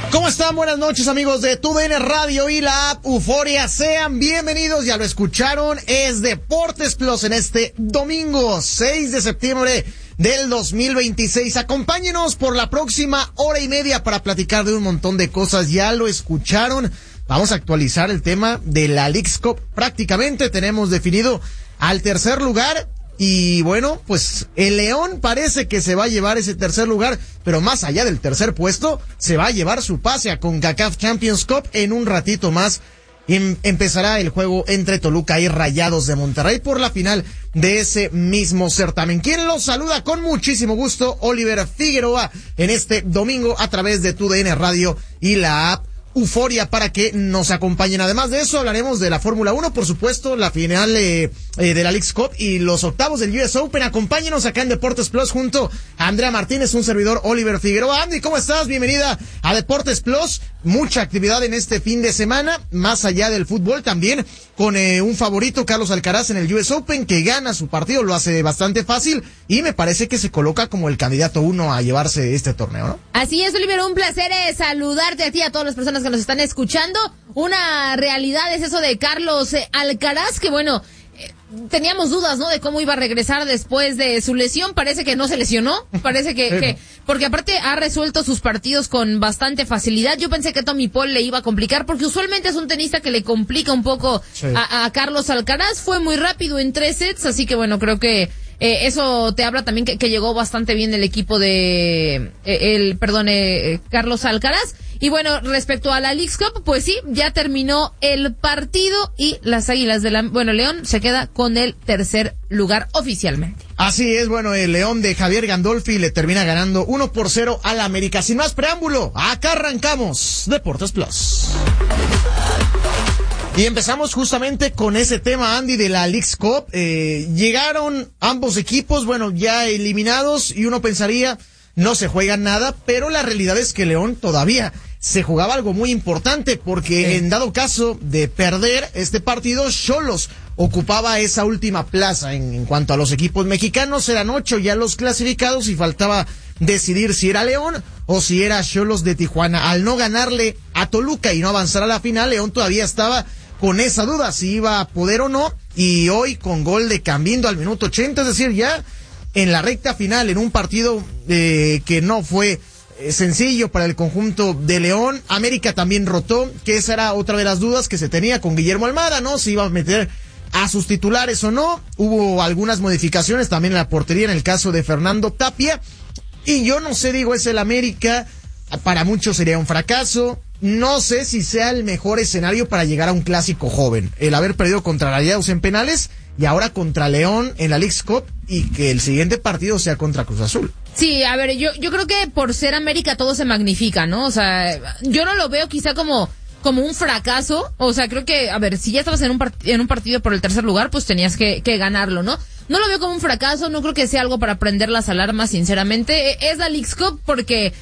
¿Cómo están? Buenas noches, amigos de TUDN Radio y la app Euforia. Sean bienvenidos, ya lo escucharon, es Deportes Plus en este domingo 6 de septiembre del 2026. Acompáñenos por la próxima hora y media para platicar de un montón de cosas. Ya lo escucharon, vamos a actualizar el tema de la Leagues Cup. Prácticamente tenemos definido al tercer lugar. Y bueno, pues el León parece que se va a llevar ese tercer lugar, pero más allá del tercer puesto, se va a llevar su pase a CONCACAF Champions Cup. En un ratito más empezará el juego entre Toluca y Rayados de Monterrey por la final de ese mismo certamen. Quien los saluda con muchísimo gusto, Oliver Figueroa, en este domingo a través de TUDN Radio y la app Euforia para que nos acompañen. Además de eso, hablaremos de la Fórmula 1, por supuesto, la final de la Leagues Cup y los octavos del US Open. Acompáñenos acá en Deportes Plus junto a Andrea Martínez, un servidor Oliver Figueroa. Andy, ¿cómo estás? Bienvenida a Deportes Plus. Mucha actividad en este fin de semana, más allá del fútbol también, con un favorito, Carlos Alcaraz, en el US Open, que gana su partido, lo hace bastante fácil y me parece que se coloca como el candidato uno a llevarse este torneo, ¿no? Así es, Oliver, un placer saludarte a ti y a todas las personas que nos están escuchando. Una realidad es eso de Carlos Alcaraz, que bueno, teníamos dudas, ¿no?, de cómo iba a regresar después de su lesión. Parece que no se lesionó, parece que porque aparte ha resuelto sus partidos con bastante facilidad. Yo pensé que Tommy Paul le iba a complicar, porque usualmente es un tenista que le complica un poco a Carlos Alcaraz. Fue muy rápido en 3 sets, así que bueno, creo que eso te habla también que llegó bastante bien el equipo de Carlos Alcaraz. Y bueno, respecto a la Leagues Cup, pues sí, ya terminó el partido y las Águilas de León se queda con el tercer lugar oficialmente. Así es, bueno, el León de Javier Gandolfi le termina ganando 1-0 al América. Sin más preámbulo, acá arrancamos Deportes Plus. Y empezamos justamente con ese tema, Andy, de la Leagues Cup. Llegaron ambos equipos, bueno, ya eliminados, y uno pensaría, no se juega nada, pero la realidad es que León todavía se jugaba algo muy importante, porque en dado caso de perder este partido, Xolos ocupaba esa última plaza. En cuanto a los equipos mexicanos, eran 8 ya los clasificados y faltaba decidir si era León o si era Xolos de Tijuana. Al no ganarle a Toluca y no avanzar a la final, León todavía estaba con esa duda si iba a poder o no, y hoy con gol de Cambindo al minuto 80, es decir, ya en la recta final, en un partido que no fue sencillo para el conjunto de León. América también rotó, que esa era otra de las dudas que se tenía con Guillermo Almada, ¿no?, si iba a meter a sus titulares o no. Hubo algunas modificaciones también en la portería en el caso de Fernando Tapia, y yo no sé, digo, es el América, para muchos sería un fracaso. No sé si sea el mejor escenario para llegar a un clásico joven, el haber perdido contra Rayados en penales y ahora contra León en la Leagues Cup, y que el siguiente partido sea contra Cruz Azul. Sí, a ver, yo creo que por ser América todo se magnifica, ¿no? O sea, yo no lo veo quizá como un fracaso. O sea, creo que, a ver, si ya estabas en un partido por el tercer lugar, pues tenías que ganarlo, ¿no? No lo veo como un fracaso, no creo que sea algo para prender las alarmas, sinceramente. Es la Leagues Cup porque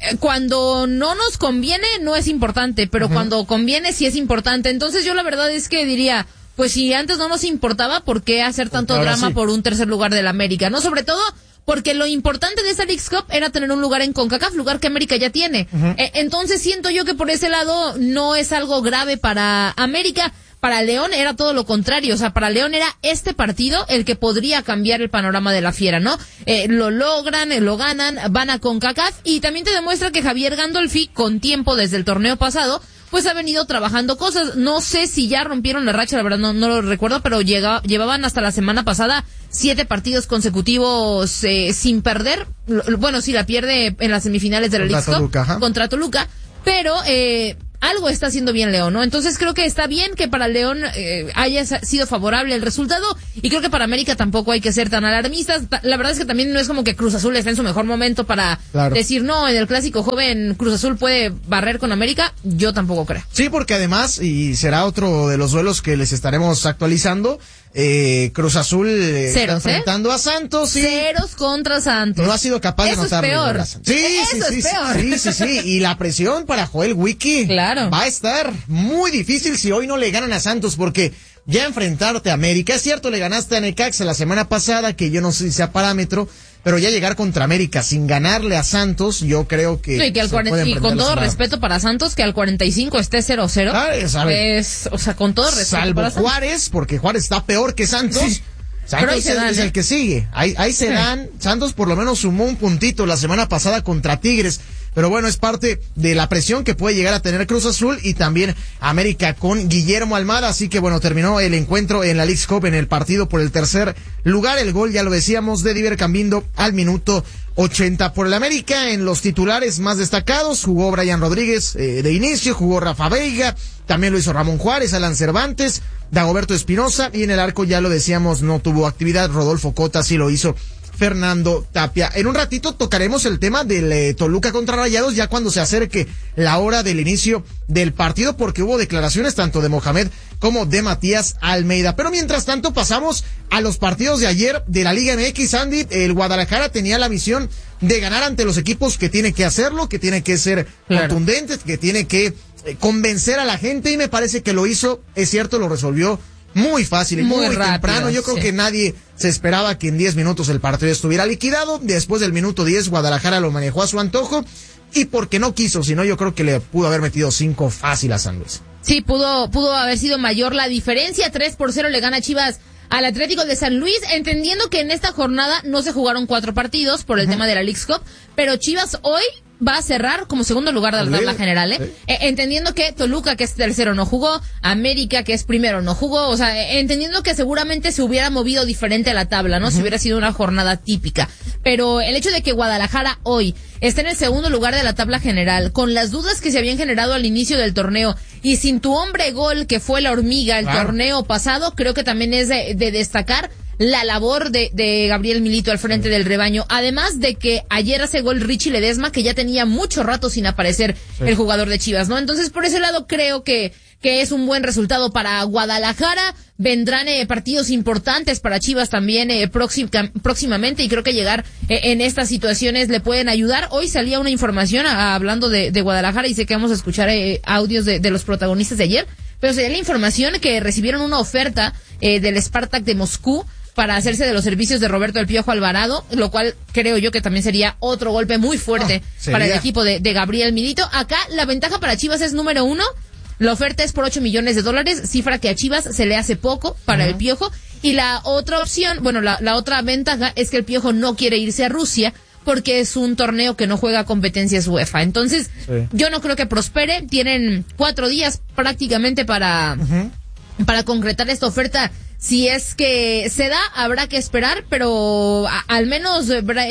cuando no nos conviene no es importante, pero cuando conviene sí es importante. Entonces yo la verdad es que diría, pues si antes no nos importaba, ¿por qué hacer tanto drama por un tercer lugar del América? No, sobre todo porque lo importante de esta Leagues Cup era tener un lugar en CONCACAF, lugar que América ya tiene. Entonces siento yo que por ese lado no es algo grave para América. Para León era todo lo contrario, o sea, para León era este partido el que podría cambiar el panorama de la Fiera, ¿no? Lo logran, lo ganan, van a CONCACAF, y también te demuestra que Javier Gandolfi, con tiempo desde el torneo pasado, pues ha venido trabajando cosas. No sé si ya rompieron la racha, la verdad no lo recuerdo, pero llevaban hasta la semana pasada 7 partidos consecutivos sin perder. Bueno, sí, la pierde en las semifinales de la Leagues Cup contra Toluca, pero algo está haciendo bien León, ¿no? Entonces creo que está bien que para León haya sido favorable el resultado, y creo que para América tampoco hay que ser tan alarmistas. La verdad es que también no es como que Cruz Azul está en su mejor momento para decir, no, en el clásico joven Cruz Azul puede barrer con América. Yo tampoco creo. Sí, porque además, y será otro de los duelos que les estaremos actualizando, Cruz Azul está enfrentando a Santos, y ceros contra Santos. No ha sido capaz de anotar. Eso es peor. Sí. Y la presión para Joel Wiki va a estar muy difícil si hoy no le ganan a Santos, porque ya enfrentarte a América, es cierto, le ganaste a Necaxa la semana pasada, que yo no sé si sea parámetro, pero ya llegar contra América sin ganarle a Santos, yo creo que... Sí, que y con todo respeto para Santos, que al 45 esté 0-0. O sea, con todo respeto salvo para Santos. Juárez, porque Juárez está peor que Santos. Sí. Santos es el que sigue. Ahí se dan. Santos por lo menos sumó un puntito la semana pasada contra Tigres. Pero bueno, es parte de la presión que puede llegar a tener Cruz Azul y también América con Guillermo Almada. Así que bueno, terminó el encuentro en la Leagues Cup en el partido por el tercer lugar. El gol, ya lo decíamos, de Diver Cambindo al minuto 80 por el América. En los titulares más destacados jugó Brian Rodríguez de inicio, jugó Rafa Veiga, también lo hizo Ramón Juárez, Alan Cervantes, Dagoberto Espinosa, y en el arco, ya lo decíamos, no tuvo actividad. Rodolfo Cota sí lo hizo Fernando Tapia. En un ratito tocaremos el tema del Toluca contra Rayados, ya cuando se acerque la hora del inicio del partido, porque hubo declaraciones tanto de Mohamed como de Matías Almeida. Pero mientras tanto pasamos a los partidos de ayer de la Liga MX. Andy, el Guadalajara tenía la misión de ganar ante los equipos que tiene que hacerlo, que tiene que ser contundentes, que tiene que convencer a la gente, y me parece que lo hizo. Es cierto, lo resolvió muy fácil y muy rápido, temprano. Yo creo que nadie se esperaba que en 10 minutos el partido estuviera liquidado. Después del minuto 10, Guadalajara lo manejó a su antojo, y porque no quiso, sino yo creo que le pudo haber metido 5 fácil a San Luis. Sí, pudo haber sido mayor la diferencia. 3-0 le gana Chivas al Atlético de San Luis, entendiendo que en esta jornada no se jugaron 4 partidos por el tema de la Leagues Cup, pero Chivas hoy va a cerrar como segundo lugar de la tabla general, entendiendo que Toluca, que es tercero, no jugó, América, que es primero, no jugó, o sea, entendiendo que seguramente se hubiera movido diferente la tabla, ¿no? Si hubiera sido una jornada típica. Pero el hecho de que Guadalajara hoy esté en el segundo lugar de la tabla general, con las dudas que se habían generado al inicio del torneo, y sin tu hombre gol, que fue la Hormiga el torneo pasado, creo que también es de destacar la labor de Gabriel Milito al frente del rebaño. Además de que ayer hace gol Richie Ledesma, que ya tenía mucho rato sin aparecer el jugador de Chivas, ¿no? Entonces, por ese lado creo que es un buen resultado para Guadalajara. Vendrán partidos importantes para Chivas también próximamente, y creo que llegar en estas situaciones le pueden ayudar. Hoy salía una información hablando de Guadalajara, y sé que vamos a escuchar audios de los protagonistas de ayer, pero sería la información que recibieron una oferta del Spartak de Moscú para hacerse de los servicios de Roberto El Piojo Alvarado, lo cual creo yo que también sería otro golpe muy fuerte para el equipo de Gabriel Milito. Acá la ventaja para Chivas es número 1, la oferta es por $8 millones, cifra que a Chivas se le hace poco para el Piojo, y la otra opción, bueno, la otra ventaja es que el Piojo no quiere irse a Rusia, porque es un torneo que no juega competencias UEFA. Entonces, yo no creo que prospere. Tienen 4 días prácticamente para concretar esta oferta. Si es que se da, habrá que esperar, pero al menos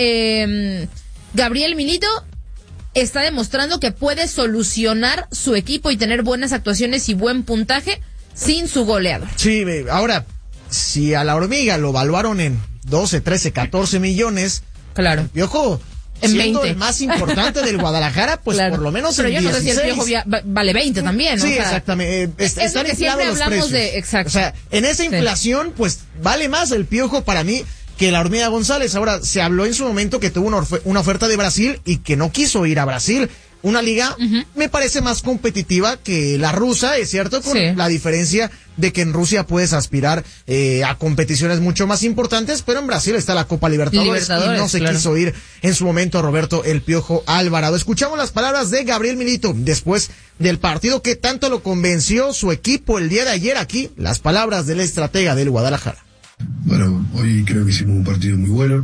Gabriel Milito está demostrando que puede solucionar su equipo y tener buenas actuaciones y buen puntaje sin su goleador. Sí, ahora, si a la Hormiga lo evaluaron en 12, 13, 14 millones, claro. Piojo, siendo 20. El más importante del Guadalajara, pues por lo menos pero en 16. Pero yo no sé si el Piojo vale 20 también, ¿no? Sí, o sea, exactamente. Es lo que siempre hablamos de, exacto. O sea, en esa inflación, pues vale más el Piojo para mí que la Hormiga González. Ahora, se habló en su momento que tuvo una oferta de Brasil y que no quiso ir a Brasil. Una liga me parece más competitiva que la rusa, es cierto, con la diferencia de que en Rusia puedes aspirar a competiciones mucho más importantes, pero en Brasil está la Copa Libertadores y no se quiso ir en su momento Roberto El Piojo Alvarado. Escuchamos las palabras de Gabriel Milito después del partido, que tanto lo convenció su equipo el día de ayer. Aquí las palabras del estratega del Guadalajara. Bueno, hoy creo que hicimos un partido muy bueno.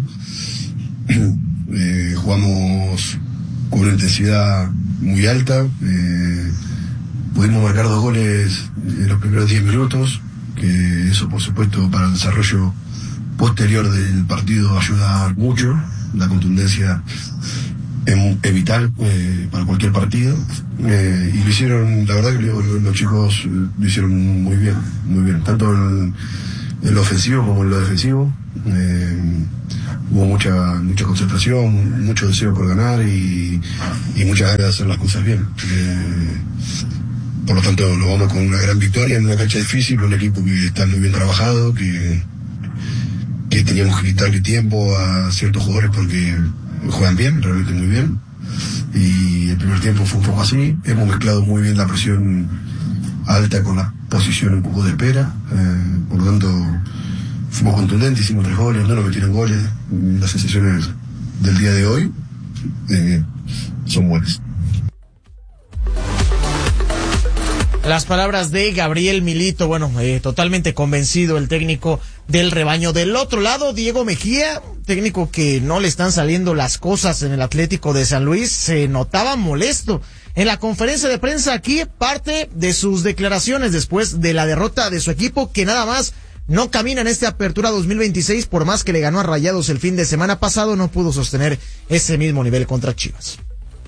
Jugamos con una intensidad muy alta. Pudimos marcar 2 goles en los primeros 10 minutos, que eso por supuesto para el desarrollo posterior del partido ayuda mucho. La contundencia es vital para cualquier partido, y lo hicieron, la verdad que los chicos lo hicieron muy bien, tanto en lo ofensivo como en lo defensivo. Hubo mucha concentración, mucho deseo por ganar y muchas ganas de hacer las cosas bien. Por lo tanto, lo vamos con una gran victoria en una cancha difícil, con un equipo que está muy bien trabajado, que teníamos que quitarle tiempo a ciertos jugadores porque juegan bien, realmente muy bien. Y el primer tiempo fue un poco así. Hemos mezclado muy bien la presión alta con la posición un poco de espera. Por lo tanto, fuimos contundentes, hicimos 3 goles, no nos metieron goles. Las sensaciones del día de hoy son buenas. Las palabras de Gabriel Milito, bueno, totalmente convencido el técnico del rebaño. Del otro lado, Diego Mejía, técnico que no le están saliendo las cosas en el Atlético de San Luis, se notaba molesto. En la conferencia de prensa aquí, parte de sus declaraciones después de la derrota de su equipo, que nada más no camina en esta apertura 2026, por más que le ganó a Rayados el fin de semana pasado, no pudo sostener ese mismo nivel contra Chivas.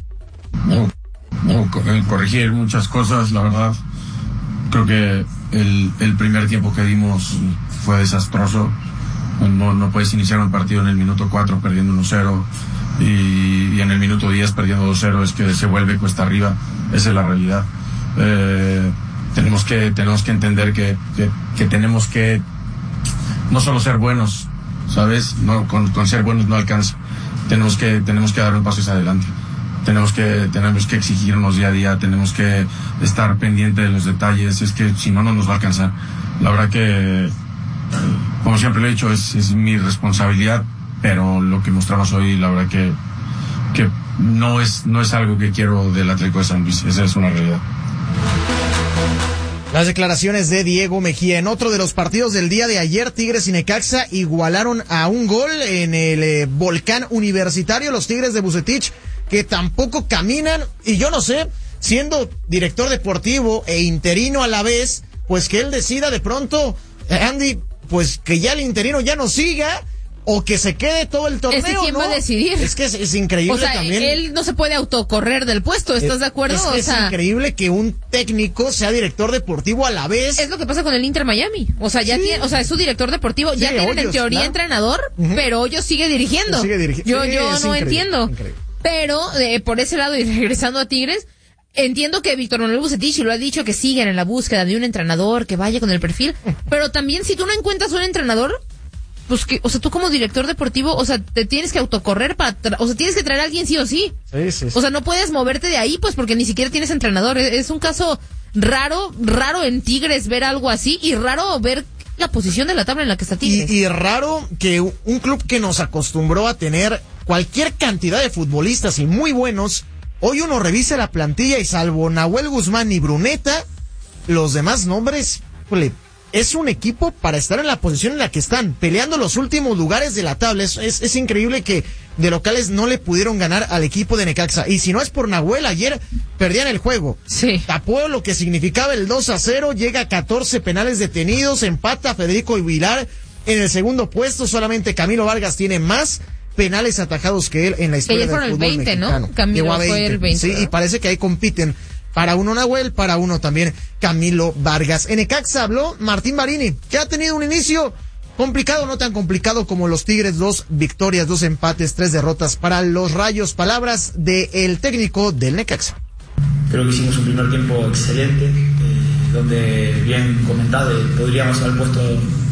Corregir muchas cosas, la verdad. Creo que el primer tiempo que dimos fue desastroso. No puedes iniciar un partido en el minuto 4 perdiendo 1-0 y en el minuto 10 perdiendo 2-0, es que se vuelve cuesta arriba. Esa es la realidad. Tenemos que entender que tenemos que no solo ser buenos, ¿sabes? No, con ser buenos no alcanza. Tenemos que dar un paso hacia adelante. Tenemos que exigirnos día a día, tenemos que estar pendiente de los detalles, es que si no, no nos va a alcanzar. La verdad que, como siempre lo he dicho, es mi responsabilidad, pero lo que mostramos hoy, la verdad que no es algo que quiero del Atlético de San Luis, esa es una realidad. Las declaraciones de Diego Mejía. En otro de los partidos del día de ayer, Tigres y Necaxa igualaron a un gol en el Volcán Universitario, los Tigres de Vucetich, que tampoco caminan, y yo no sé, siendo director deportivo e interino a la vez, pues que él decida de pronto, Andy, pues que ya el interino ya no siga, o que se quede todo el torneo, es que ¿quién ¿no? va a decidir? Es que es increíble, o sea, también. Él no se puede autocorrer del puesto, ¿estás de acuerdo? Es increíble que un técnico sea director deportivo a la vez. Es lo que pasa con el Inter Miami. O sea, ya sí. tiene, o sea, es su director deportivo, Sí, ya tienen Hoyos, en teoría ¿no? entrenador, pero Hoyos sigue dirigiendo. Yo Sí, no increíble, entiendo. Increíble. Pero, por ese lado, y regresando a Tigres, entiendo que Víctor Manuel Vucetich lo ha dicho, que siguen en la búsqueda de un entrenador que vaya con el perfil, pero también si tú no encuentras un entrenador, pues que, o sea, tú como director deportivo, o sea, te tienes que autocorrer o sea, tienes que traer a alguien sí o sí. Sí. O sea, no puedes moverte de ahí, pues porque ni siquiera tienes entrenador. Es un caso raro en Tigres ver algo así, y raro ver la posición de la tabla en la que está Tigres. Y raro que un club que nos acostumbró a tener cualquier cantidad de futbolistas y muy buenos, hoy uno revisa la plantilla y salvo Nahuel Guzmán y Bruneta, los demás nombres, es un equipo para estar en la posición en la que están, peleando los últimos lugares de la tabla. Es increíble que de locales no le pudieron ganar al equipo de Necaxa. Y si no es por Nahuel, ayer perdían el juego. Sí. Tapó lo que significaba el 2-0, llega a 14 penales detenidos, empata Federico Vilar en el segundo puesto, solamente Camilo Vargas tiene más penales atajados que él en la historia del fútbol 20, mexicano. ¿no? Camilo Llegó a fue el 20. Sí, y parece que ahí compiten. Para uno Nahuel, para uno también Camilo Vargas. En Necaxa habló Martín Barini, que ha tenido un inicio complicado, no tan complicado como los Tigres, 2 victorias, 2 empates, 3 derrotas para los Rayos. Palabras del técnico del Necaxa. Creo que hicimos un primer tiempo excelente, donde bien comentado, podríamos haber puesto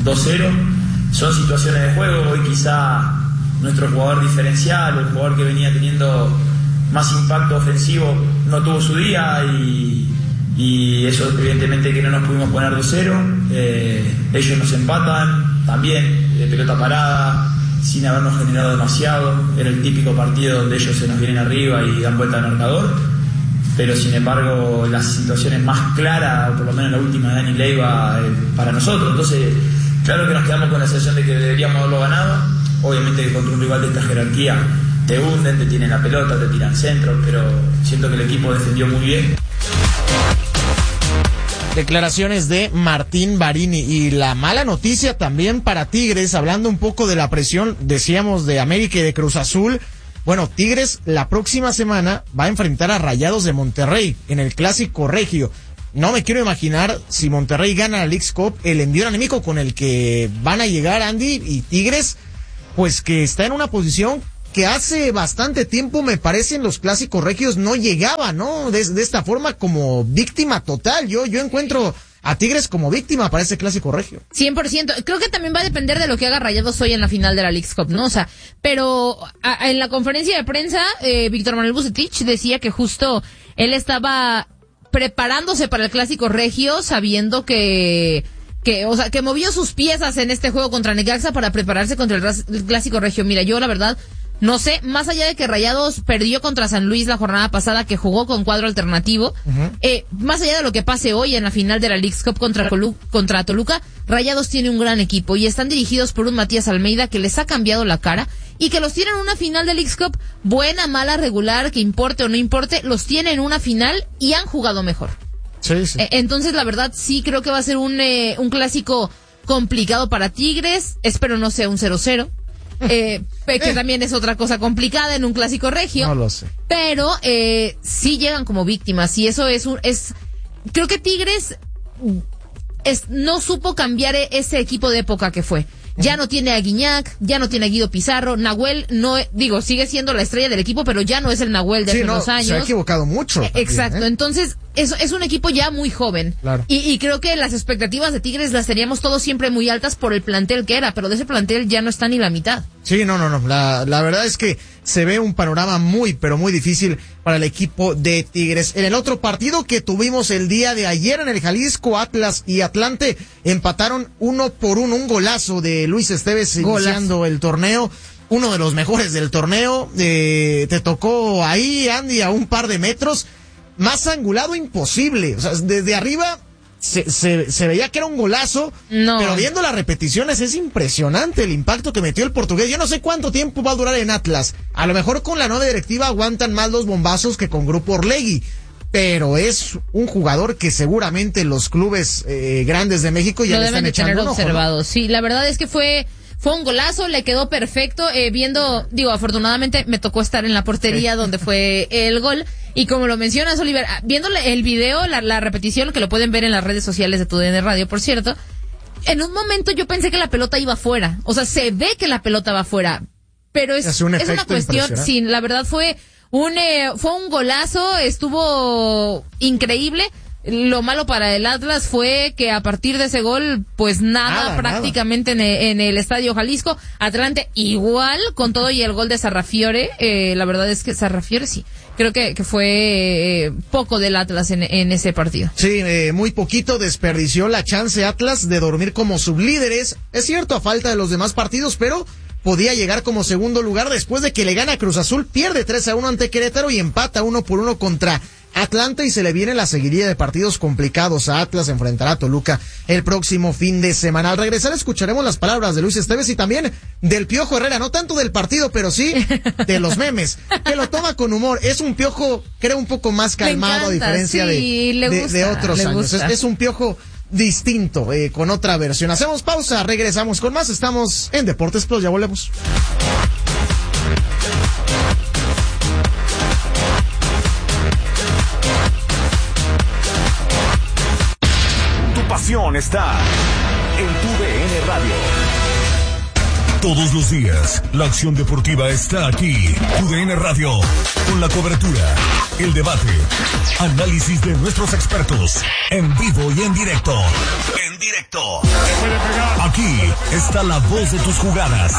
2-0. Son situaciones de juego, hoy quizá nuestro jugador diferencial, el jugador que venía teniendo más impacto ofensivo, no tuvo su día, y eso evidentemente que no nos pudimos poner 2-0. Ellos nos empatan también de pelota parada, sin habernos generado demasiado. Era el típico partido donde ellos se nos vienen arriba y dan vuelta al marcador, pero sin embargo las situaciones más claras, por lo menos la última de Dani Leiva, para nosotros. Entonces claro que nos quedamos con la sensación de que deberíamos haberlo ganado. Obviamente que contra un rival de esta jerarquía te hunden, te tienen la pelota, te tiran centros, pero siento que el equipo defendió muy bien. Declaraciones de Martín Barini. Y la mala noticia también para Tigres, hablando un poco de la presión, decíamos, de América y de Cruz Azul. Bueno, Tigres la próxima semana va a enfrentar a Rayados de Monterrey en el Clásico Regio. No me quiero imaginar, si Monterrey gana la Leagues Cup, el envío anímico con el que van a llegar Andy y Tigres, pues que está en una posición que hace bastante tiempo, me parece, en los clásicos regios no llegaba, ¿no? De esta forma, como víctima total. Yo encuentro a Tigres como víctima para ese clásico regio. 100%. Creo que también va a depender de lo que haga Rayados hoy en la final de la Leagues Cup, ¿no? O sea, pero en la conferencia de prensa, Víctor Manuel Vucetich decía que justo él estaba preparándose para el clásico regio, sabiendo que que movió sus piezas en este juego contra Necaxa para prepararse contra el Clásico Regio. Mira, yo la verdad no sé, más allá de que Rayados perdió contra San Luis la jornada pasada, que jugó con cuadro alternativo, más allá de lo que pase hoy en la final de la Leagues Cup contra Toluca, Rayados tiene un gran equipo y están dirigidos por un Matías Almeida que les ha cambiado la cara y que los tiene en una final de Leagues Cup, buena, mala, regular, que importe o no importe, los tiene en una final y han jugado mejor. Sí, sí. Entonces, la verdad, sí creo que va a ser un clásico complicado para Tigres. Espero no sea un 0-0. Que también es otra cosa complicada en un Clásico Regio. No lo sé. Pero sí llegan como víctimas y eso es creo que Tigres no supo cambiar ese equipo de época que fue. Ya no tiene a Guiñac, ya no tiene a Guido Pizarro, Nahuel sigue siendo la estrella del equipo, pero ya no es el Nahuel de hace unos años. Se ha equivocado mucho. Exacto, entonces es un equipo ya muy joven. Claro. Y creo que las expectativas de Tigres las teníamos todos siempre muy altas por el plantel que era, pero de ese plantel ya no está ni la mitad. Sí, no. La verdad es que se ve un panorama muy, pero muy difícil para el equipo de Tigres. En el otro partido que tuvimos el día de ayer en el Jalisco, Atlas y Atlante empataron 1-1, un golazo de Luis Esteves iniciando el torneo. Uno de los mejores del torneo. Te tocó ahí, Andy, a un par de metros. Más angulado imposible. O sea, desde arriba se veía que era un golazo, pero viendo las repeticiones es impresionante el impacto que metió el portugués. Yo no sé cuánto tiempo va a durar en Atlas. A lo mejor con la nueva directiva aguantan más los bombazos que con Grupo Orlegui, pero es un jugador que seguramente los clubes grandes de México ya le están echando un ojo, observado, ¿no? Sí, la verdad es que fue un golazo, le quedó perfecto, afortunadamente me tocó estar en la portería donde fue el gol, y como lo mencionas, Oliver, viendo el video, la repetición, que lo pueden ver en las redes sociales de TUDN Radio, por cierto, en un momento yo pensé que la pelota iba fuera, o sea, se ve que la pelota va fuera, pero es una cuestión, sí, la verdad fue un golazo, estuvo increíble. Lo malo para el Atlas fue que a partir de ese gol, pues nada prácticamente en el Estadio Jalisco. Atlante igual, con todo y el gol de Sarrafiore. La verdad es que Sarrafiore sí, creo que fue poco del Atlas en ese partido. Sí, muy poquito, desperdició la chance Atlas de dormir como sublíderes. Es cierto, a falta de los demás partidos, pero podía llegar como segundo lugar después de que le gana Cruz Azul, pierde 3-1 ante Querétaro y empata 1-1 contra Atlante, y se le viene la seguidilla de partidos complicados a Atlas. Enfrentará a Toluca el próximo fin de semana. Al regresar escucharemos las palabras de Luis Esteves y también del Piojo Herrera, no tanto del partido, pero sí de los memes, que lo toma con humor. Es un Piojo, creo, un poco más calmado, a diferencia de otros años. Es un Piojo distinto, con otra versión. Hacemos pausa, regresamos con más. Estamos en Deportes Plus, ya volvemos. Está en TUDN Radio. Todos los días, la acción deportiva está aquí. TUDN Radio, con la cobertura, el debate, análisis de nuestros expertos, en vivo y en directo. Aquí está la voz de tus jugadas.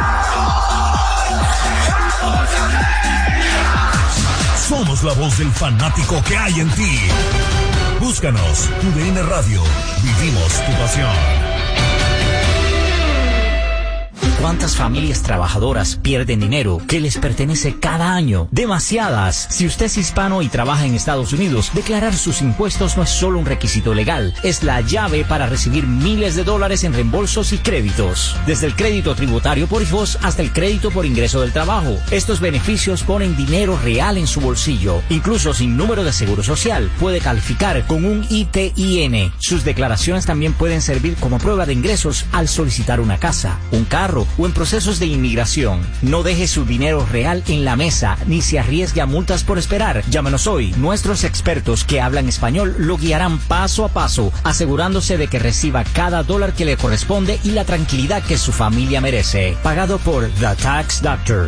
Somos la voz del fanático que hay en ti. Búscanos, TUDN Radio. Vivimos tu pasión. ¿Cuántas familias trabajadoras pierden dinero que les pertenece cada año? Demasiadas. Si usted es hispano y trabaja en Estados Unidos, declarar sus impuestos no es solo un requisito legal, es la llave para recibir miles de dólares en reembolsos y créditos. Desde el crédito tributario por hijos hasta el crédito por ingreso del trabajo. Estos beneficios ponen dinero real en su bolsillo. Incluso sin número de seguro social, puede calificar con un ITIN. Sus declaraciones también pueden servir como prueba de ingresos al solicitar una casa, un carro o en procesos de inmigración. No deje su dinero real en la mesa ni se arriesgue a multas por esperar. Llámenos hoy. Nuestros expertos que hablan español lo guiarán paso a paso, asegurándose de que reciba cada dólar que le corresponde y la tranquilidad que su familia merece. Pagado por The Tax Doctor.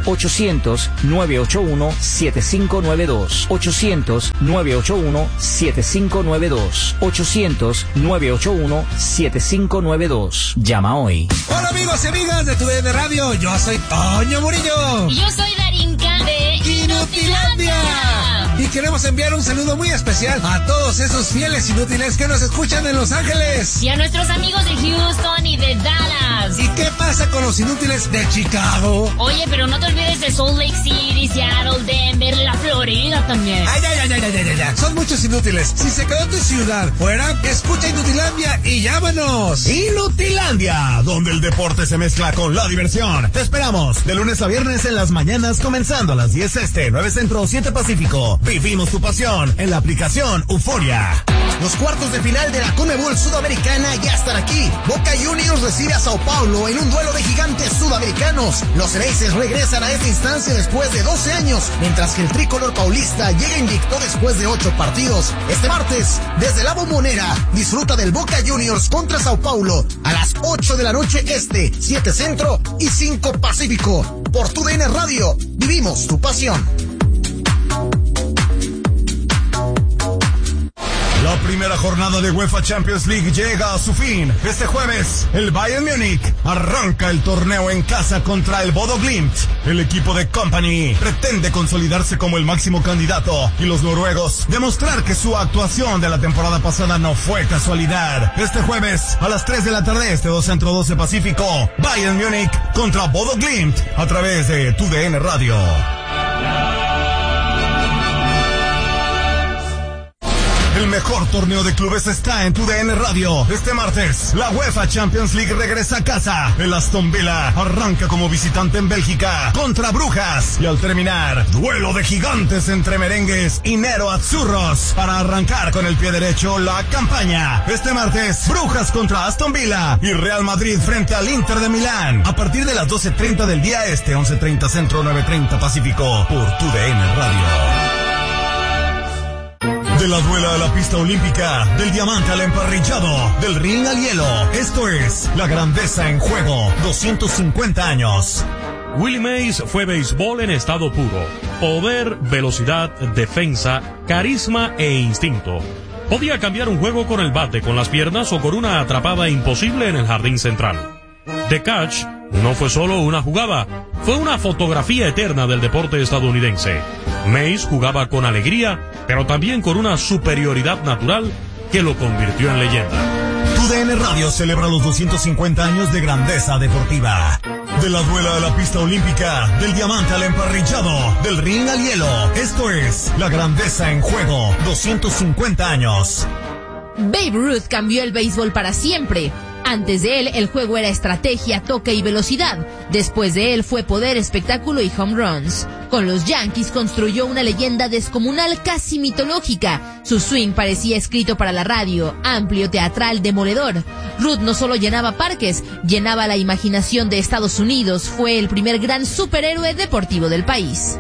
800-981-7592. 800-981-7592. 800-981-7592. Llama hoy. Hola amigos y amigas de TUDN Radio, yo soy Toño Murillo. Y yo soy Darinka de Inutilandia. Y queremos enviar un saludo muy especial a todos esos fieles inútiles que nos escuchan en Los Ángeles. Y a nuestros amigos de Houston y de Dallas. ¿Y qué pasa con los inútiles de Chicago? Oye, pero no te olvides de Salt Lake City, Seattle, Denver, la Florida también. Ay. Son muchos inútiles. Si se quedó tu ciudad fuera, escucha Inutilandia y llámanos. Inutilandia, donde el deporte se mezcla con la diversión. Te esperamos de lunes a viernes en las mañanas, comenzando a las 10 este, 9 centro, 7 pacífico. Vivimos tu pasión en la aplicación Euforia. Los cuartos de final de la Conmebol Sudamericana ya están aquí. Boca Juniors recibe a Sao Paulo en un duelo de gigantes sudamericanos. Los Xereyses regresan a esta instancia después de 12 años, mientras que el tricolor paulista llega invicto después de 8 partidos. Este martes, desde la Bombonera, disfruta del Boca Juniors contra Sao Paulo a las 8 de la noche este, 7 centro y 5 pacífico. Por TUDN Radio, vivimos tu pasión. La primera jornada de UEFA Champions League llega a su fin. Este jueves, el Bayern Múnich arranca el torneo en casa contra el Bodo Glimt. El equipo de Kompany pretende consolidarse como el máximo candidato y los noruegos demostrar que su actuación de la temporada pasada no fue casualidad. Este jueves, a las 3 de la tarde, este 2 centro 12 pacífico, Bayern Múnich contra Bodo Glimt a través de TUDN Radio. El mejor torneo de clubes está en TUDN Radio. Este martes, la UEFA Champions League regresa a casa. El Aston Villa arranca como visitante en Bélgica contra Brujas. Y al terminar, duelo de gigantes entre merengues y Nero Azzurros para arrancar con el pie derecho la campaña. Este martes, Brujas contra Aston Villa y Real Madrid frente al Inter de Milán. A partir de las 12:30 del día este, 11:30 centro, 9:30 pacífico, por TUDN Radio. De la duela a la pista olímpica, del diamante al emparrillado, del ring al hielo. Esto es la grandeza en juego, 250 años. Willie Mays fue béisbol en estado puro. Poder, velocidad, defensa, carisma e instinto. Podía cambiar un juego con el bate, con las piernas o con una atrapada imposible en el jardín central. The Catch no fue solo una jugada, fue una fotografía eterna del deporte estadounidense. Mays jugaba con alegría, pero también con una superioridad natural que lo convirtió en leyenda. TUDN Radio celebra los 250 años de grandeza deportiva. De la duela a la pista olímpica, del diamante al emparrillado, del ring al hielo. Esto es la grandeza en juego, 250 años. Babe Ruth cambió el béisbol para siempre. Antes de él, el juego era estrategia, toque y velocidad. Después de él fue poder, espectáculo y home runs. Con los Yankees construyó una leyenda descomunal, casi mitológica. Su swing parecía escrito para la radio, amplio, teatral, demoledor. Ruth no solo llenaba parques, llenaba la imaginación de Estados Unidos. Fue el primer gran superhéroe deportivo del país.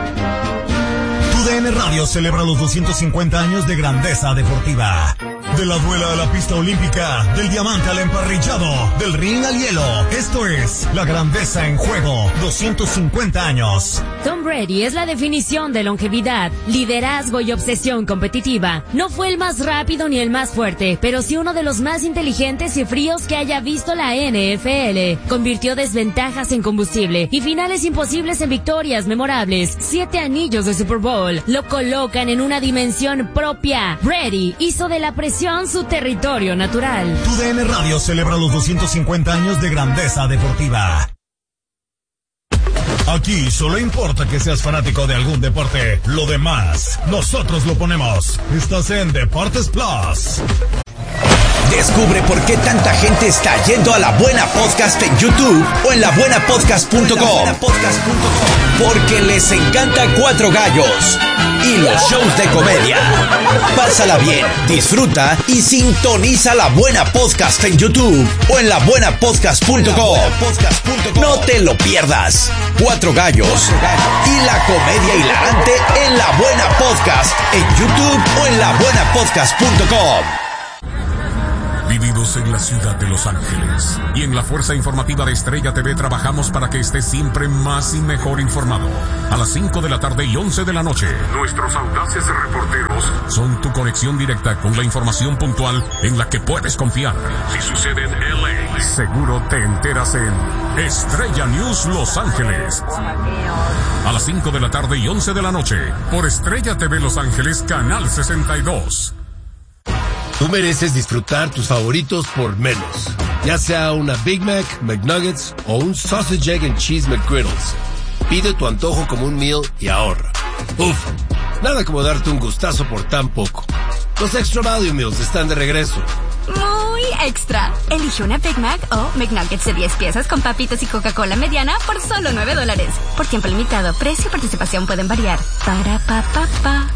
TUDN Radio celebra los 250 años de grandeza deportiva. De la duela a la pista olímpica, del diamante al emparrillado, del ring al hielo. Esto es la grandeza en juego, 250 años. Tom Brady es la definición de longevidad, liderazgo y obsesión competitiva. No fue el más rápido ni el más fuerte, pero sí uno de los más inteligentes y fríos que haya visto la NFL. Convirtió desventajas en combustible y finales imposibles en victorias memorables. 7 anillos de Super Bowl lo colocan en una dimensión propia. Brady hizo de la presión su territorio natural. TUDN Radio celebra los 250 años de grandeza deportiva. Aquí solo importa que seas fanático de algún deporte. Lo demás, nosotros lo ponemos. Estás en Deportes Plus. Descubre por qué tanta gente está yendo a La Buena Podcast en YouTube o en labuenapodcast.com. Porque les encanta Cuatro Gallos y los shows de comedia. Pásala bien, disfruta y sintoniza La Buena Podcast en YouTube o en labuenapodcast.com. No te lo pierdas. Cuatro Gallos y la comedia hilarante en La Buena Podcast en YouTube o en labuenapodcast.com. Vividos en la ciudad de Los Ángeles y en la fuerza informativa de Estrella TV trabajamos para que estés siempre más y mejor informado. A las 5 de la tarde y 11 de la noche, nuestros audaces reporteros son tu conexión directa con la información puntual en la que puedes confiar. Si sucede en LA, seguro te enteras en Estrella News Los Ángeles. a las 5 de la tarde y 11 de la noche, por Estrella TV Los Ángeles, Canal 62. Tú mereces disfrutar tus favoritos por menos. Ya sea una Big Mac, McNuggets o un Sausage, Egg and Cheese McGriddles. Pide tu antojo como un meal y ahorra. Uf, nada como darte un gustazo por tan poco. Los Extra Value Meals están de regreso. Muy extra. Elige una Big Mac o McNuggets de 10 piezas con papitas y Coca-Cola mediana por solo $9. Por tiempo limitado, precio y participación pueden variar. Para pa pa pa.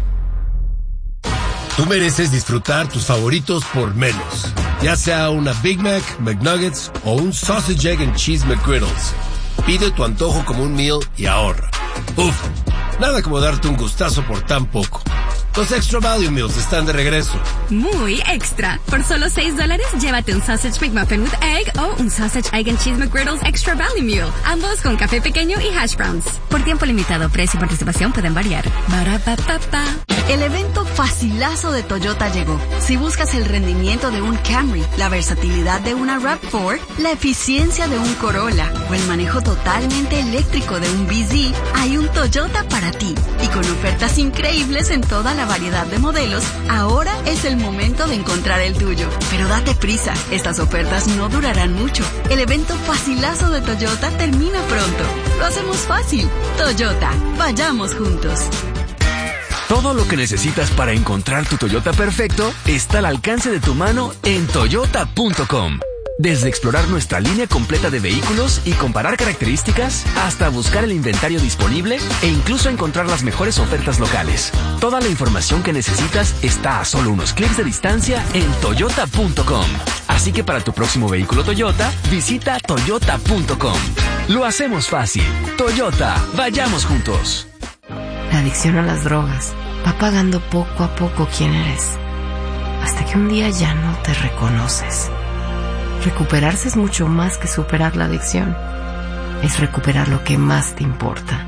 Tú mereces disfrutar tus favoritos por menos. Ya sea una Big Mac, McNuggets o un Sausage, Egg and Cheese McGriddles. Pide tu antojo como un meal y ahorra. Uf, nada como darte un gustazo por tan poco. Los Extra Value Meals están de regreso. Muy extra. Por solo $6, llévate un Sausage McMuffin with Egg o un Sausage, Egg and Cheese McGriddles Extra Value Meal. Ambos con café pequeño y hash browns. Por tiempo limitado, precio y participación pueden variar. Barapapapa. El evento facilazo de Toyota llegó. Si buscas el rendimiento de un Camry, la versatilidad de una RAV4, la eficiencia de un Corolla o el manejo totalmente eléctrico de un BZ, hay un Toyota para ti. Y con ofertas increíbles en toda la variedad de modelos, ahora es el momento de encontrar el tuyo. Pero date prisa, estas ofertas no durarán mucho. El evento facilazo de Toyota termina pronto. Lo hacemos fácil. Toyota, vayamos juntos. Todo lo que necesitas para encontrar tu Toyota perfecto está al alcance de tu mano en toyota.com. Desde explorar nuestra línea completa de vehículos y comparar características, hasta buscar el inventario disponible e incluso encontrar las mejores ofertas locales. Toda la información que necesitas está a solo unos clics de distancia en toyota.com. Así que para tu próximo vehículo Toyota, visita toyota.com. Lo hacemos fácil. Toyota, vayamos juntos. La adicción a las drogas va pagando poco a poco quién eres, hasta que un día ya no te reconoces. Recuperarse es mucho más que superar la adicción. Es recuperar lo que más te importa.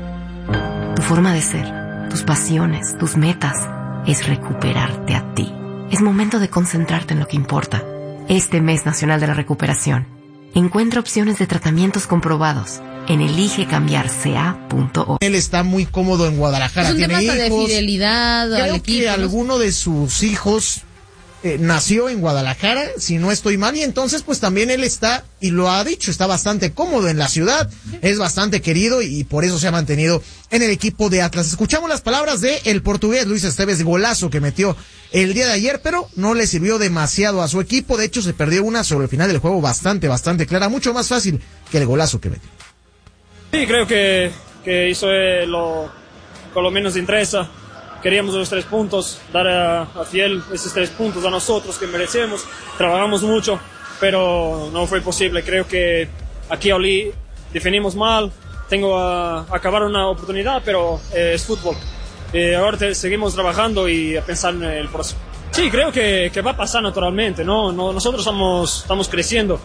Tu forma de ser, tus pasiones, tus metas, es recuperarte a ti. Es momento de concentrarte en lo que importa. Este mes nacional de la recuperación, encuentra opciones de tratamientos comprobados en eligecambiarca.org. Él está muy cómodo en Guadalajara. Es un tiene tema hijos. de fidelidad al Creo equipo. que alguno de sus hijos nació en Guadalajara, si no estoy mal, y entonces pues también él está, y lo ha dicho, está bastante cómodo en la ciudad, es bastante querido y por eso se ha mantenido en el equipo de Atlas. Escuchamos las palabras de el portugués Luis Esteves, golazo que metió el día de ayer, pero no le sirvió demasiado a su equipo. De hecho se perdió una sobre el final del juego bastante clara, mucho más fácil que el golazo que metió. Sí, creo que eso es lo con lo menos interesa. Queríamos los 3 puntos, dar a Fiel esos 3 puntos a nosotros que merecemos. Trabajamos mucho, pero no fue posible. Creo que aquí a Oli definimos mal. Tengo a acabar una oportunidad, pero es fútbol. Ahora seguimos trabajando y a pensar en el próximo. Sí, creo que va a pasar naturalmente, ¿no? Nosotros estamos creciendo.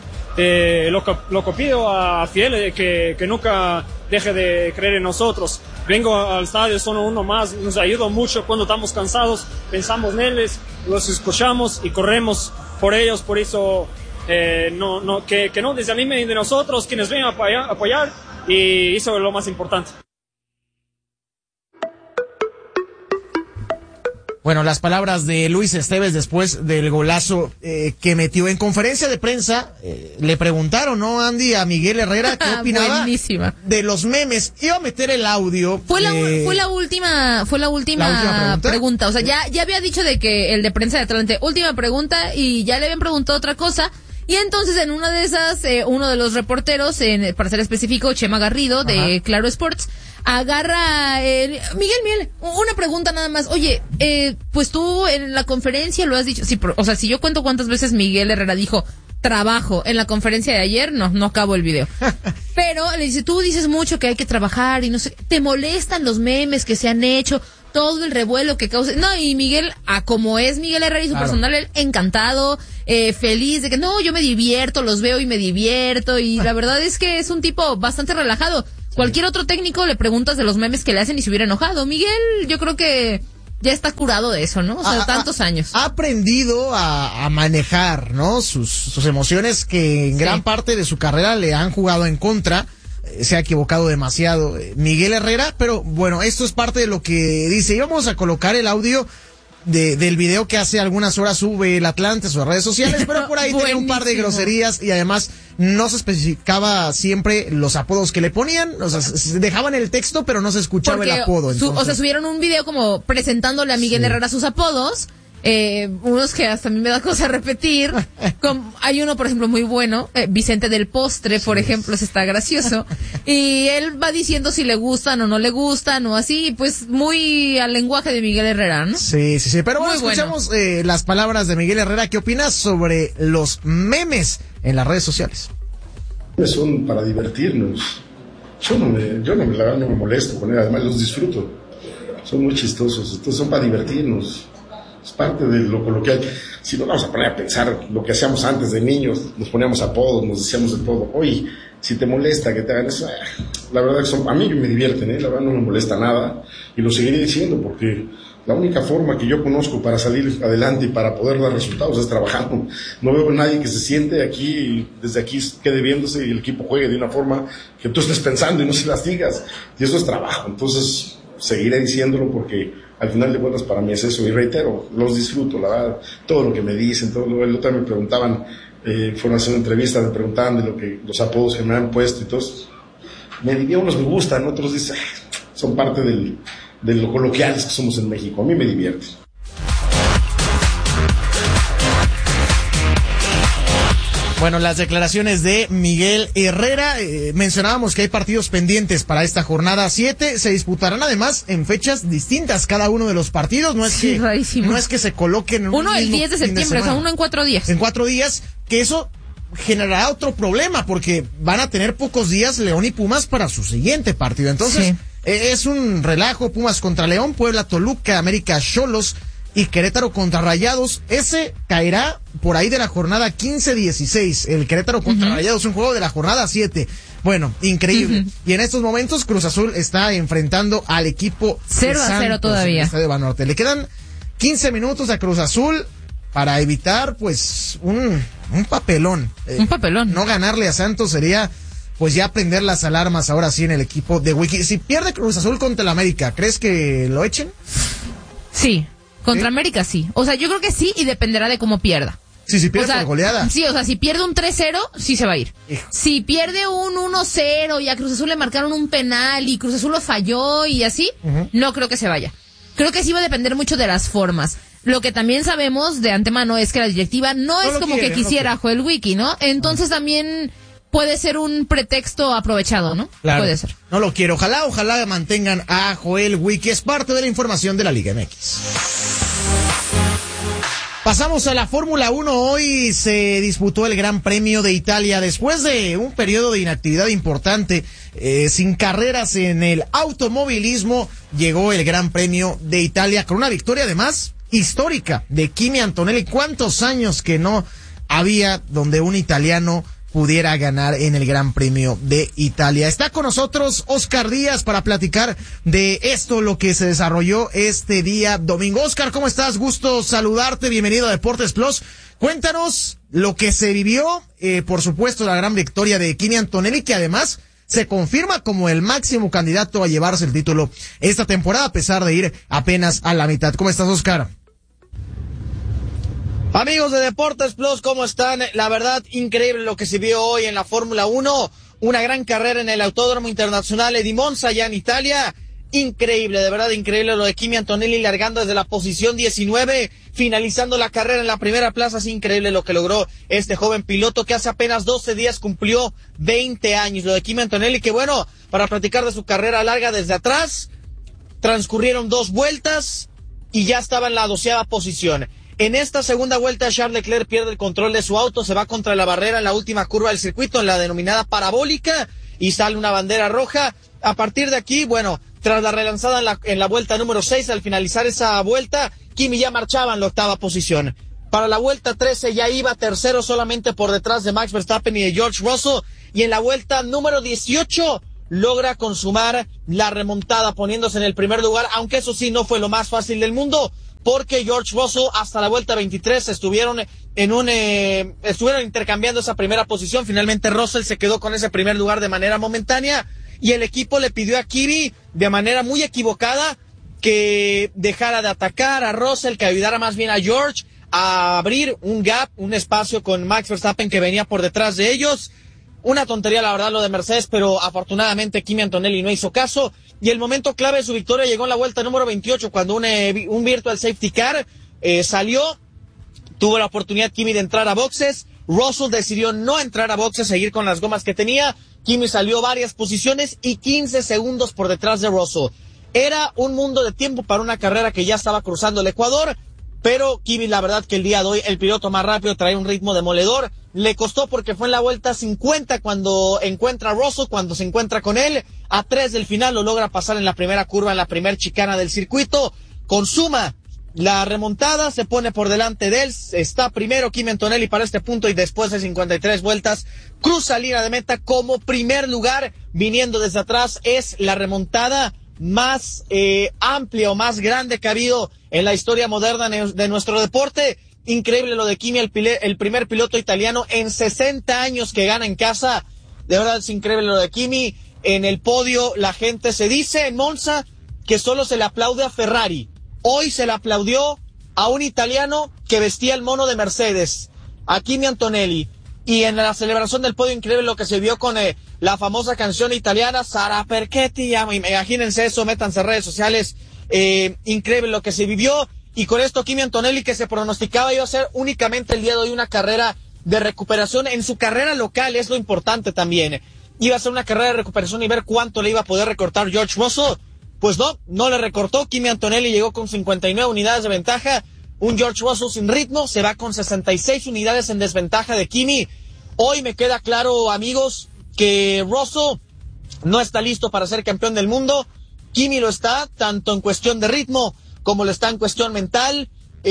Lo que pido a Fiel que nunca deje de creer en nosotros. Vengo al estadio, son uno más, nos ayuda mucho cuando estamos cansados, pensamos en ellos, los escuchamos y corremos por ellos. Por eso que no desanimen de nosotros, quienes vengan a apoyar, y eso es lo más importante. Bueno, las palabras de Luis Esteves después del golazo que metió en conferencia de prensa. Le preguntaron, ¿no, Andy, a Miguel Herrera qué opinaba de los memes? Iba a meter el audio. Fue la última pregunta. O sea, ya había dicho de que el de prensa de Atlante, última pregunta, y ya le habían preguntado otra cosa. Y entonces en una de esas, uno de los reporteros, para ser específico, Chema Garrido, de Claro Sports, agarra Miguel, una pregunta nada más. Oye, pues tú en la conferencia lo has dicho. Sí, o sea, si yo cuento cuántas veces Miguel Herrera dijo trabajo en la conferencia de ayer, no acabo el video. Pero le dice, tú dices mucho que hay que trabajar y no sé, ¿te molestan los memes que se han hecho? Todo el revuelo que causa. No, y Miguel, como es Miguel Herrera y su personal, él encantado, feliz de que no, yo me divierto, los veo y me divierto, y la verdad es que es un tipo bastante relajado. Cualquier otro técnico le preguntas de los memes que le hacen y se hubiera enojado. Miguel, yo creo que ya está curado de eso, ¿no? O sea, tantos años. Ha aprendido a manejar, ¿no? Sus emociones que en gran parte de su carrera le han jugado en contra. se ha equivocado demasiado Miguel Herrera, pero bueno, esto es parte de lo que dice. Y vamos a colocar el audio del video que hace algunas horas sube el Atlante a sus redes sociales, pero por ahí tenía un par de groserías y además no se especificaba siempre los apodos que le ponían, o sea, dejaban el texto pero no se escuchaba porque el apodo. O sea, subieron un video como presentándole a Miguel Herrera sus apodos. Unos que hasta a mí me da cosa repetir. Hay uno, por ejemplo, muy bueno, Vicente del Postre, por ejemplo, ese está gracioso. Y él va diciendo si le gustan o no le gustan o así, pues muy al lenguaje de Miguel Herrera, ¿no? Sí. Pero bueno, escuchamos las palabras de Miguel Herrera. ¿Qué opinas sobre los memes en las redes sociales? Son para divertirnos. La verdad no me molesto con él, además los disfruto. Son muy chistosos, entonces son para divertirnos. Es parte de lo coloquial. Si no vamos a poner a pensar lo que hacíamos antes de niños, nos poníamos apodos, nos decíamos de todo. Oye, si te molesta que te hagan eso, la verdad que a mí me divierten, la verdad no me molesta nada y lo seguiré diciendo porque la única forma que yo conozco para salir adelante y para poder dar resultados es trabajando. No veo a nadie que se siente aquí, desde aquí quede viéndose y el equipo juegue de una forma que tú estés pensando y no se las digas. Y eso es trabajo. Entonces seguiré diciéndolo porque al final de cuentas para mí es eso, y reitero, los disfruto, la verdad, todo lo que me dicen, el otro día me preguntaban, fueron a hacer una entrevista, me preguntaban de los apodos que me han puesto y todo, unos me gustan, otros dicen, son parte de lo coloquiales que somos en México, a mí me divierte. Bueno, las declaraciones de Miguel Herrera, mencionábamos que hay partidos pendientes para esta jornada 7, se disputarán además en fechas distintas cada uno de los partidos, no es que se coloquen uno el 10 de septiembre, o sea, uno en 4 días. En 4 días, que eso generará otro problema, porque van a tener pocos días León y Pumas para su siguiente partido, entonces es un relajo, Pumas contra León, Puebla, Toluca, América, Xolos y Querétaro contra Rayados. Ese caerá por ahí de la jornada 15-16. El Querétaro contra Rayados, un juego de la jornada 7. Bueno, increíble. Y en estos momentos Cruz Azul está enfrentando al equipo 0-0 todavía. De Banorte. Le quedan 15 minutos a Cruz Azul para evitar pues un papelón. Un papelón. No ganarle a Santos sería pues ya prender las alarmas ahora sí en el equipo de Wiki. Si pierde Cruz Azul contra el América, ¿crees que lo echen? Sí. Contra América sí. O sea, yo creo que sí y dependerá de cómo pierda. Sí, si pierde por goleada. Sí, o sea, si pierde un 3-0, sí se va a ir. Si pierde un 1-0 y a Cruz Azul le marcaron un penal y Cruz Azul lo falló y así, no creo que se vaya. Creo que sí va a depender mucho de las formas. Lo que también sabemos de antemano es que la directiva no es como que quisiera a Joel Wiki, ¿no? Entonces también puede ser un pretexto aprovechado, ¿no? Claro. Puede ser. No lo quiero. Ojalá mantengan a Joel Wiki. Es parte de la información de la Liga MX. Pasamos a la Fórmula 1. Hoy se disputó el Gran Premio de Italia después de un periodo de inactividad importante, sin carreras en el automovilismo. Llegó el Gran Premio de Italia con una victoria además histórica de Kimi Antonelli. ¿Cuántos años que no había donde un italiano pudiera ganar en el Gran Premio de Italia? Está con nosotros Oscar Díaz para platicar de esto, lo que se desarrolló este día domingo. Oscar, ¿cómo estás? Gusto saludarte, bienvenido a Deportes Plus. Cuéntanos lo que se vivió, por supuesto la gran victoria de Kimi Antonelli, que además se confirma como el máximo candidato a llevarse el título esta temporada, a pesar de ir apenas a la mitad. ¿Cómo estás, Oscar? Amigos de Deportes Plus, ¿cómo están? La verdad, increíble lo que se vio hoy en la Fórmula 1. Una gran carrera en el Autódromo Internacional di Monza, allá en Italia. Increíble, de verdad, increíble lo de Kimi Antonelli largando desde la posición 19, finalizando la carrera en la primera plaza. Es increíble lo que logró este joven piloto que hace apenas 12 días cumplió 20 años. Lo de Kimi Antonelli, que bueno, para platicar de su carrera larga desde atrás, transcurrieron 2 vueltas y ya estaba en la 12ª posición. En esta segunda vuelta, Charles Leclerc pierde el control de su auto, se va contra la barrera en la última curva del circuito, en la denominada parabólica, y sale una bandera roja. A partir de aquí, bueno, tras la relanzada en la vuelta número 6, al finalizar esa vuelta, Kimi ya marchaba en la 8ª posición. Para la vuelta 13 ya iba tercero solamente por detrás de Max Verstappen y de George Russell, y en la vuelta número 18 logra consumar la remontada poniéndose en el primer lugar, aunque eso sí no fue lo más fácil del mundo, porque George Russell hasta la vuelta 23 estuvieron intercambiando esa primera posición. Finalmente Russell se quedó con ese primer lugar de manera momentánea y el equipo le pidió a Kimi de manera muy equivocada que dejara de atacar a Russell, que ayudara más bien a George a abrir un gap, un espacio con Max Verstappen que venía por detrás de ellos. Una tontería, la verdad, lo de Mercedes, pero afortunadamente Kimi Antonelli no hizo caso. Y el momento clave de su victoria llegó en la vuelta número 28, cuando un virtual safety car salió. Tuvo la oportunidad Kimi de entrar a boxes. Russell decidió no entrar a boxes, seguir con las gomas que tenía. Kimi salió varias posiciones y 15 segundos por detrás de Russell. Era un mundo de tiempo para una carrera que ya estaba cruzando el Ecuador. Pero Kimi, la verdad que el día de hoy, el piloto más rápido, trae un ritmo demoledor. Le costó porque fue en la vuelta 50 cuando encuentra a Russell, cuando se encuentra con él. A 3 del final lo logra pasar en la primera curva, en la primer chicana del circuito. Consuma la remontada, se pone por delante de él. Está primero Kimi Antonelli para este punto y después de 53 vueltas cruza línea de meta como primer lugar. Viniendo desde atrás es la remontada más amplia o más grande que ha habido en la historia moderna de nuestro deporte. Increíble lo de Kimi, el primer piloto italiano en 60 años que gana en casa. De verdad es increíble lo de Kimi. En el podio la gente se dice en Monza que solo se le aplaude a Ferrari. Hoy se le aplaudió a un italiano que vestía el mono de Mercedes, a Kimi Antonelli. Y en la celebración del podio, increíble lo que se vio con la famosa canción italiana, Sarà perché ti amo. Imagínense eso, métanse a redes sociales. Increíble lo que se vivió. Y con esto Kimi Antonelli, que se pronosticaba iba a ser únicamente el día de hoy una carrera de recuperación en su carrera local, es lo importante también. Iba a ser una carrera de recuperación y ver cuánto le iba a poder recortar George Russell. Pues no le recortó. Kimi Antonelli llegó con 59 unidades de ventaja. Un George Russell sin ritmo se va con 66 unidades en desventaja de Kimi. Hoy me queda claro, amigos, que Russell no está listo para ser campeón del mundo. Kimi lo está, tanto en cuestión de ritmo como lo está en cuestión mental.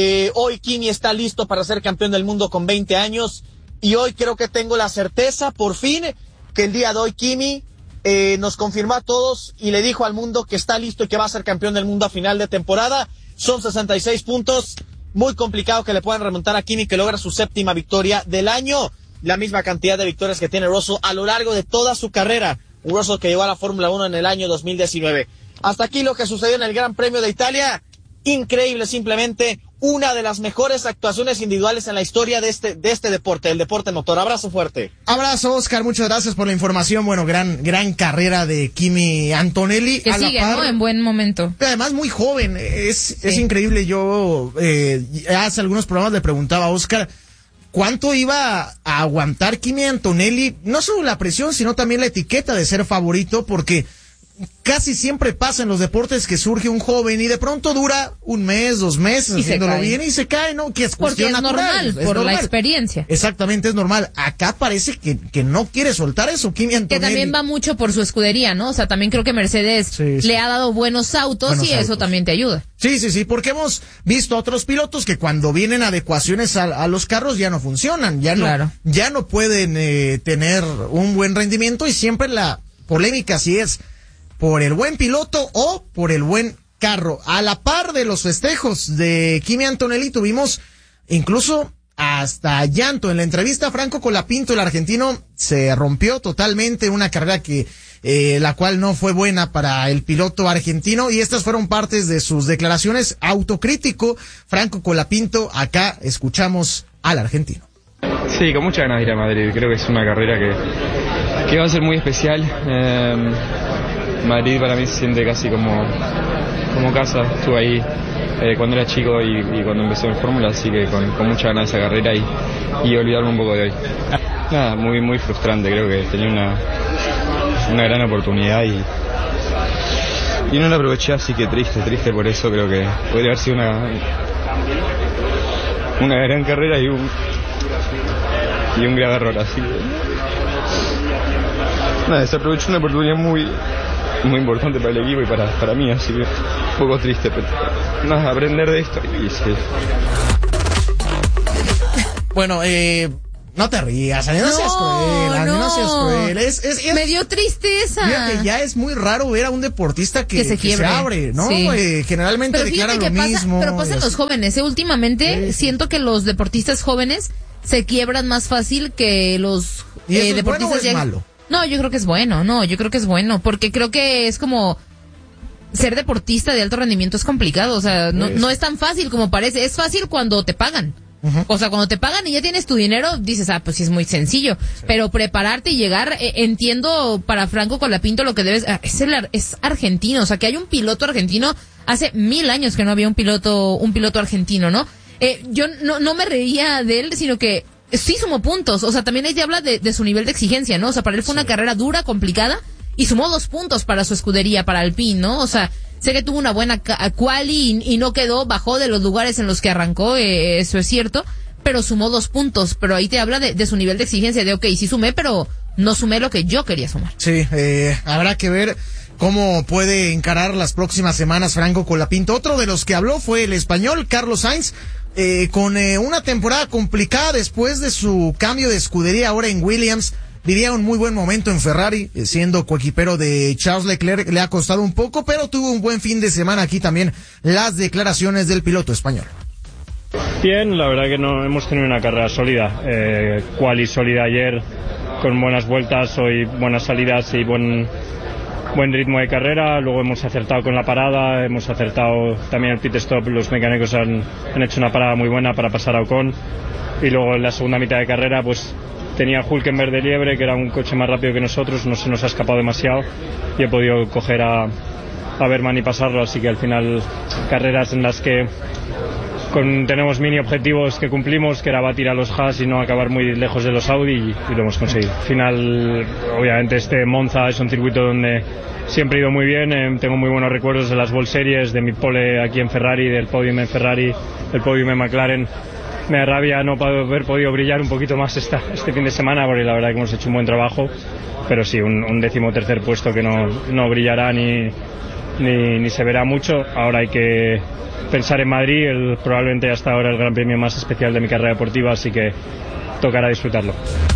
Hoy Kimi está listo para ser campeón del mundo con 20 años. Y hoy creo que tengo la certeza, por fin, que el día de hoy Kimi nos confirmó a todos y le dijo al mundo que está listo y que va a ser campeón del mundo a final de temporada. Son 66 puntos. Muy complicado que le puedan remontar a Kimi, que logra su 7ª victoria del año. La misma cantidad de victorias que tiene Russell a lo largo de toda su carrera. Un Russell que llegó a la Fórmula 1 en el año 2019. Hasta aquí lo que sucedió en el Gran Premio de Italia. Increíble, simplemente una de las mejores actuaciones individuales en la historia de este deporte, el deporte motor. Abrazo fuerte. Abrazo, Oscar, muchas gracias por la información. Bueno, gran carrera de Kimi Antonelli. Que sigue, ¿no? En buen momento. Además, muy joven, es increíble. Yo hace algunos programas le preguntaba a Oscar cuánto iba a aguantar Kimi Antonelli, no solo la presión, sino también la etiqueta de ser favorito, porque casi siempre pasa en los deportes que surge un joven y de pronto dura un mes, 2 meses haciéndolo bien y se cae, ¿no? Que es cuestión natural. Es normal, la experiencia. Exactamente, es normal. Acá parece que no quiere soltar eso, Kimi Antonelli. Que también va mucho por su escudería, ¿no? O sea, también creo que Mercedes le ha dado buenos autos y eso también te ayuda. Sí, porque hemos visto a otros pilotos que cuando vienen adecuaciones a los carros ya no funcionan, ya no pueden tener un buen rendimiento y siempre la polémica si es por el buen piloto o por el buen carro. A la par de los festejos de Kimi Antonelli tuvimos incluso hasta llanto. En la entrevista a Franco Colapinto, el argentino se rompió totalmente, una carrera que la cual no fue buena para el piloto argentino, y estas fueron partes de sus declaraciones. Autocrítico Franco Colapinto. Acá escuchamos al argentino. Sí, con mucha ganas de ir a Madrid. Creo que es una carrera que va a ser muy especial. Madrid para mí se siente casi como casa. Estuve ahí cuando era chico y cuando empezó en Fórmula, así que con mucha ganas de esa carrera y olvidarme un poco de hoy. Nada, muy frustrante. Creo que tenía una gran oportunidad y no la aproveché, así que triste por eso. Creo que podría haber sido una gran carrera y un grave error, así que nada, desaprovechó una oportunidad muy importante para el equipo y para mí, así que un poco triste, pero nada, aprender de esto y sí. Bueno, No te rías, Ani, no seas cruel, Ani, no seas cruel. Me dio tristeza. Mira que ya es muy raro ver a un deportista que se abre, ¿no? Sí. Generalmente declaran lo mismo. Pero pasa en los jóvenes, Últimamente siento que los deportistas jóvenes se quiebran más fácil que los deportistas. ¿Bueno o es malo? No, yo creo que es bueno, porque creo que es como ser deportista de alto rendimiento es complicado, o sea, no es tan fácil como parece, es fácil cuando te pagan. Uh-huh. O sea, cuando te pagan y ya tienes tu dinero, dices, pues sí es muy sencillo. Sí. Pero prepararte y llegar, entiendo para Franco Colapinto lo que debes, es argentino, o sea, que hay un piloto argentino, hace 1000 años que no había un piloto argentino, ¿no? Yo no me reía de él, sino que sí sumó puntos, o sea, también ahí te habla de su nivel de exigencia, ¿no? O sea, para él fue una carrera dura, complicada, y sumó 2 puntos para su escudería, para Alpine, ¿no? O sea, sé que tuvo una buena quali y no bajó de los lugares en los que arrancó, eso es cierto, pero sumó 2 puntos, pero ahí te habla de su nivel de exigencia, de sí sumé, pero no sumé lo que yo quería sumar. Sí, habrá que ver cómo puede encarar las próximas semanas Franco Colapinto. Otro de los que habló fue el español Carlos Sainz, con una temporada complicada después de su cambio de escudería ahora en Williams. Vivía un muy buen momento en Ferrari, siendo coequipero de Charles Leclerc, le ha costado un poco, pero tuvo un buen fin de semana. Aquí también las declaraciones del piloto español. Bien, la verdad que no hemos tenido una carrera sólida, quali sólida ayer, con buenas vueltas, hoy buenas salidas y buen ritmo de carrera. Luego hemos acertado con la parada, hemos acertado también el pit stop, los mecánicos han hecho una parada muy buena para pasar a Ocon, y luego en la segunda mitad de carrera pues tenía Hülkenberg de liebre, que era un coche más rápido que nosotros, no se nos ha escapado demasiado y he podido coger a Berman y pasarlo, así que al final carreras en las que tenemos mini objetivos que cumplimos, que era batir a los Haas y no acabar muy lejos de los Audi, y lo hemos conseguido. Al final, obviamente Monza es un circuito donde siempre he ido muy bien, tengo muy buenos recuerdos de las World Series, de mi pole aquí en Ferrari, del podium en Ferrari, del podium en McLaren. Me da rabia no haber podido brillar un poquito más este fin de semana, porque la verdad que hemos hecho un buen trabajo, pero sí, un 13º puesto que no brillará ni se verá mucho. Ahora hay que pensar en Madrid, probablemente hasta ahora el gran premio más especial de mi carrera deportiva, así que tocará disfrutarlo.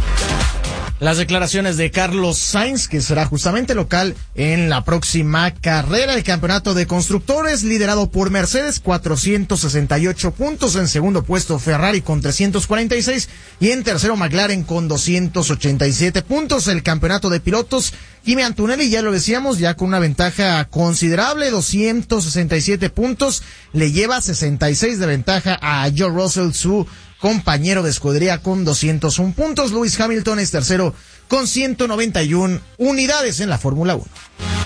Las declaraciones de Carlos Sainz, que será justamente local en la próxima carrera del campeonato de constructores, liderado por Mercedes, 468 puntos. En segundo puesto Ferrari con 346 y en tercero McLaren con 287 puntos. El campeonato de pilotos, Kimi Antonelli, ya lo decíamos, ya con una ventaja considerable, 267 puntos, le lleva 66 de ventaja a Joe Russell, su compañero de escudería, con 201 puntos. Lewis Hamilton es tercero con 191 unidades en la Fórmula 1.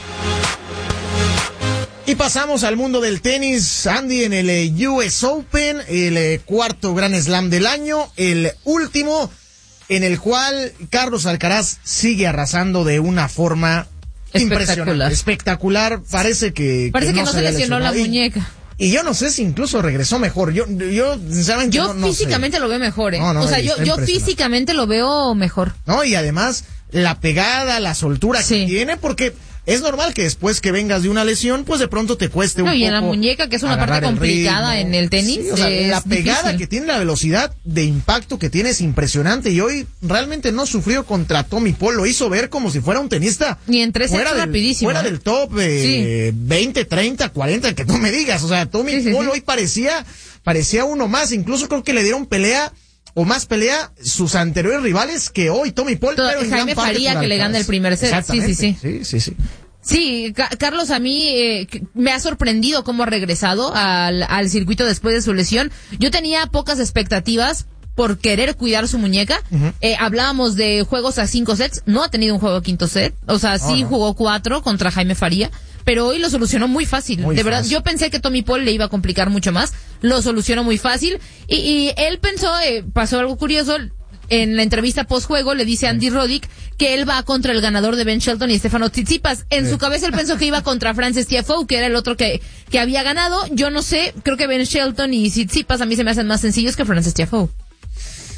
Y pasamos al mundo del tenis, Andy, en el US Open, el cuarto Grand Slam del año, el último, en el cual Carlos Alcaraz sigue arrasando de una forma impresionante, espectacular. Parece que no se lesionó la muñeca. Y yo no sé si incluso regresó mejor. Yo sinceramente no físicamente sé. Lo veo mejor, o sea, yo físicamente lo veo mejor. No, y además la pegada, la soltura que tiene, porque es normal que después que vengas de una lesión, pues de pronto te cueste un poco. Y en la muñeca, que es una parte complicada en el tenis. Sí, o sea, la pegada difícil que tiene, la velocidad de impacto que tiene es impresionante. Y hoy realmente no sufrió contra Tommy Paul. Lo hizo ver como si fuera un tenista. Ni en 3 sets rapidísimo. Fuera del top 20, 30, 40, que tú me digas. O sea, Tommy Paul hoy parecía uno más. Incluso creo que le dieron pelea o más pelea sus anteriores rivales que hoy Tommy Paul. Pero Jaime Faría, que le gana el primer set. Sí. Sí, Carlos, a mí me ha sorprendido cómo ha regresado al circuito después de su lesión. Yo tenía pocas expectativas por querer cuidar su muñeca. Uh-huh. Hablábamos de juegos a 5 sets, no ha tenido un juego a 5º set, o sea, jugó 4 contra Jaime Faría, pero hoy lo solucionó muy fácil. Verdad, yo pensé que Tommy Paul le iba a complicar mucho más, lo solucionó muy fácil, y él pensó, pasó algo curioso. En la entrevista post-juego le dice a Andy Roddick que él va contra el ganador de Ben Shelton y Stefano Tsitsipas. En su cabeza él pensó que iba contra Frances Tiafoe, que era el otro que había ganado. Yo no sé, creo que Ben Shelton y Tsitsipas a mí se me hacen más sencillos que Frances Tiafoe.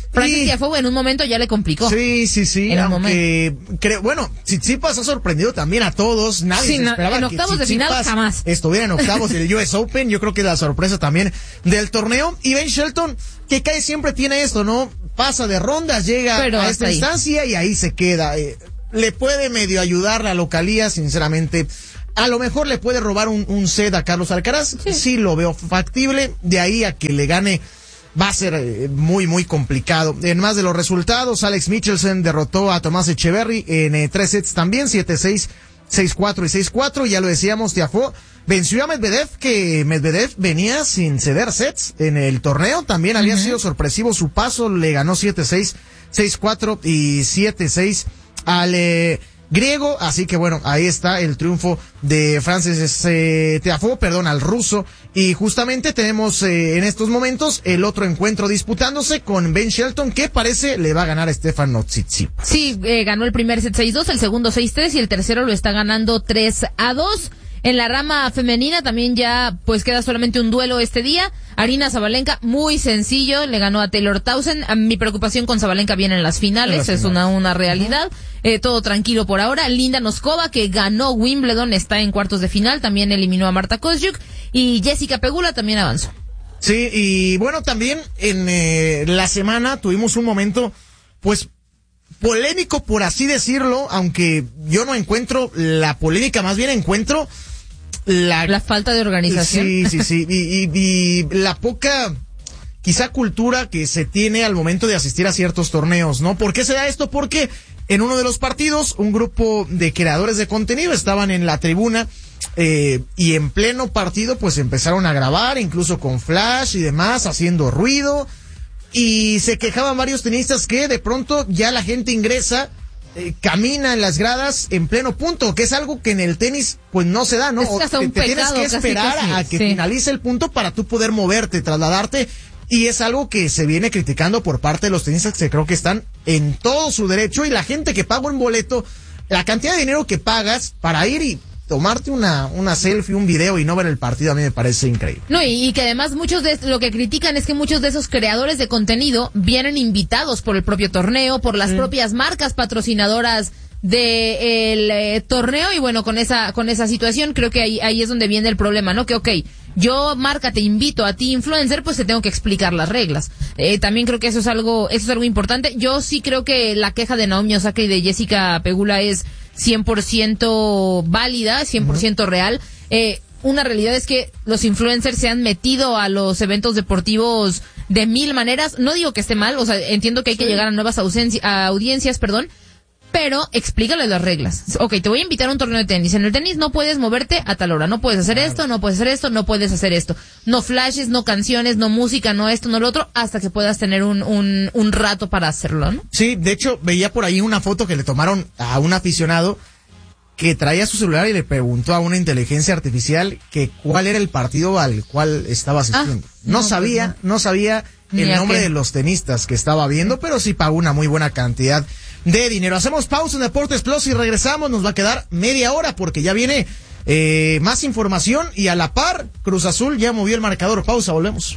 Francis Tiafoe en un momento ya le complicó. Sí. Aunque creo, bueno, Tsitsipas ha sorprendido también a todos. Nadie se esperaba en octavos que de final jamás estuviera en octavos del US Open. Yo creo que la sorpresa también del torneo. Y Ben Shelton, que cae siempre tiene esto, ¿no? Pasa de rondas, llega a esta instancia y ahí se queda. Le puede medio ayudar la localía, sinceramente. A lo mejor le puede robar un set a Carlos Alcaraz. Sí lo veo factible. De ahí a que le gane va a ser muy, muy complicado. En más de los resultados, Alex Michelsen derrotó a Tomás Echeverry en 3 sets también, 7-6, 6-4 y 6-4. Ya lo decíamos, Tiafoe venció a Medvedev, que Medvedev venía sin ceder sets en el torneo. También había sido sorpresivo su paso, le ganó 7-6, 6-4 y 7-6 al griego, así que bueno, ahí está el triunfo de Francis Tiafoe, al ruso, y justamente tenemos en estos momentos el otro encuentro disputándose con Ben Shelton, que parece le va a ganar a Stefano Tsitsipas. Sí, ganó el primer set 6-2, el segundo 6-3 y el tercero lo está ganando 3-2. En la rama femenina también ya pues queda solamente un duelo este día. Aryna Sabalenka, muy sencillo, le ganó a Taylor Townsend. Mi preocupación con Sabalenka viene en las finales, es una realidad. Todo tranquilo por ahora. Linda Noskova, que ganó Wimbledon, está en cuartos de final, también eliminó a Marta Kostyuk. Y Jessica Pegula también avanzó. Sí, y bueno, también en la semana tuvimos un momento pues polémico, por así decirlo, aunque yo no encuentro la polémica, más bien encuentro la falta de organización. Sí. Y la poca, quizá, cultura que se tiene al momento de asistir a ciertos torneos, ¿no? ¿Por qué se da esto? Porque en uno de los partidos, un grupo de creadores de contenido estaban en la tribuna, y en pleno partido, pues empezaron a grabar, incluso con flash y demás, haciendo ruido. Y se quejaban varios tenistas que de pronto ya la gente ingresa, camina en las gradas en pleno punto, que es algo que en el tenis pues no se da, ¿no? Te tienes que esperar casi, a que finalice el punto para tú poder moverte, trasladarte, y es algo que se viene criticando por parte de los tenistas, que creo que están en todo su derecho, y la gente que paga un boleto, la cantidad de dinero que pagas para ir y tomarte una selfie, un video y no ver el partido, a mí me parece increíble. No, y que además lo que critican es que muchos de esos creadores de contenido vienen invitados por el propio torneo, por las propias marcas patrocinadoras del torneo, y bueno, con esa situación creo que ahí es donde viene el problema, ¿no? Que yo, marca, te invito a ti, influencer, pues te tengo que explicar las reglas. También creo que eso es algo importante. Yo sí creo que la queja de Naomi Osaka y de Jessica Pegula es 100% válida, 100% real. Una realidad es que los influencers se han metido a los eventos deportivos de mil maneras. No digo que esté mal, o sea, entiendo que hay que llegar a nuevas audiencias, pero explícale las reglas. Te voy a invitar a un torneo de tenis. En el tenis no puedes moverte a tal hora, no puedes hacer esto, no puedes hacer esto, no puedes hacer esto. No flashes, no canciones, no música, no esto, no lo otro, hasta que puedas tener un rato para hacerlo, ¿no? Sí, de hecho, veía por ahí una foto que le tomaron a un aficionado que traía su celular y le preguntó a una inteligencia artificial que cuál era el partido al cual estaba asistiendo. No sabía el nombre de los tenistas que estaba viendo, pero sí pagó una muy buena cantidad de dinero. Hacemos pausa en Deportes Plus y regresamos. Nos va a quedar media hora porque ya viene más información, y a la par Cruz Azul ya movió el marcador. Pausa, volvemos.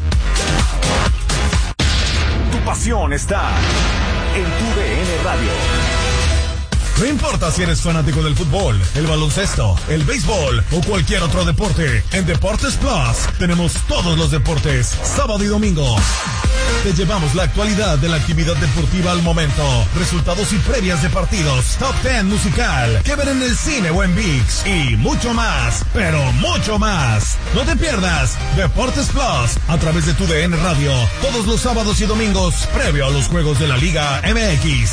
Tu pasión está en tu DN Radio. No importa si eres fanático del fútbol, el baloncesto, el béisbol o cualquier otro deporte, en Deportes Plus tenemos todos los deportes, sábado y domingo. Te llevamos la actualidad de la actividad deportiva al momento, resultados y previas de partidos, top 10 musical, que ver en el cine o en ViX, y mucho más, pero mucho más. No te pierdas Deportes Plus a través de tu DN Radio, todos los sábados y domingos, previo a los juegos de la Liga MX.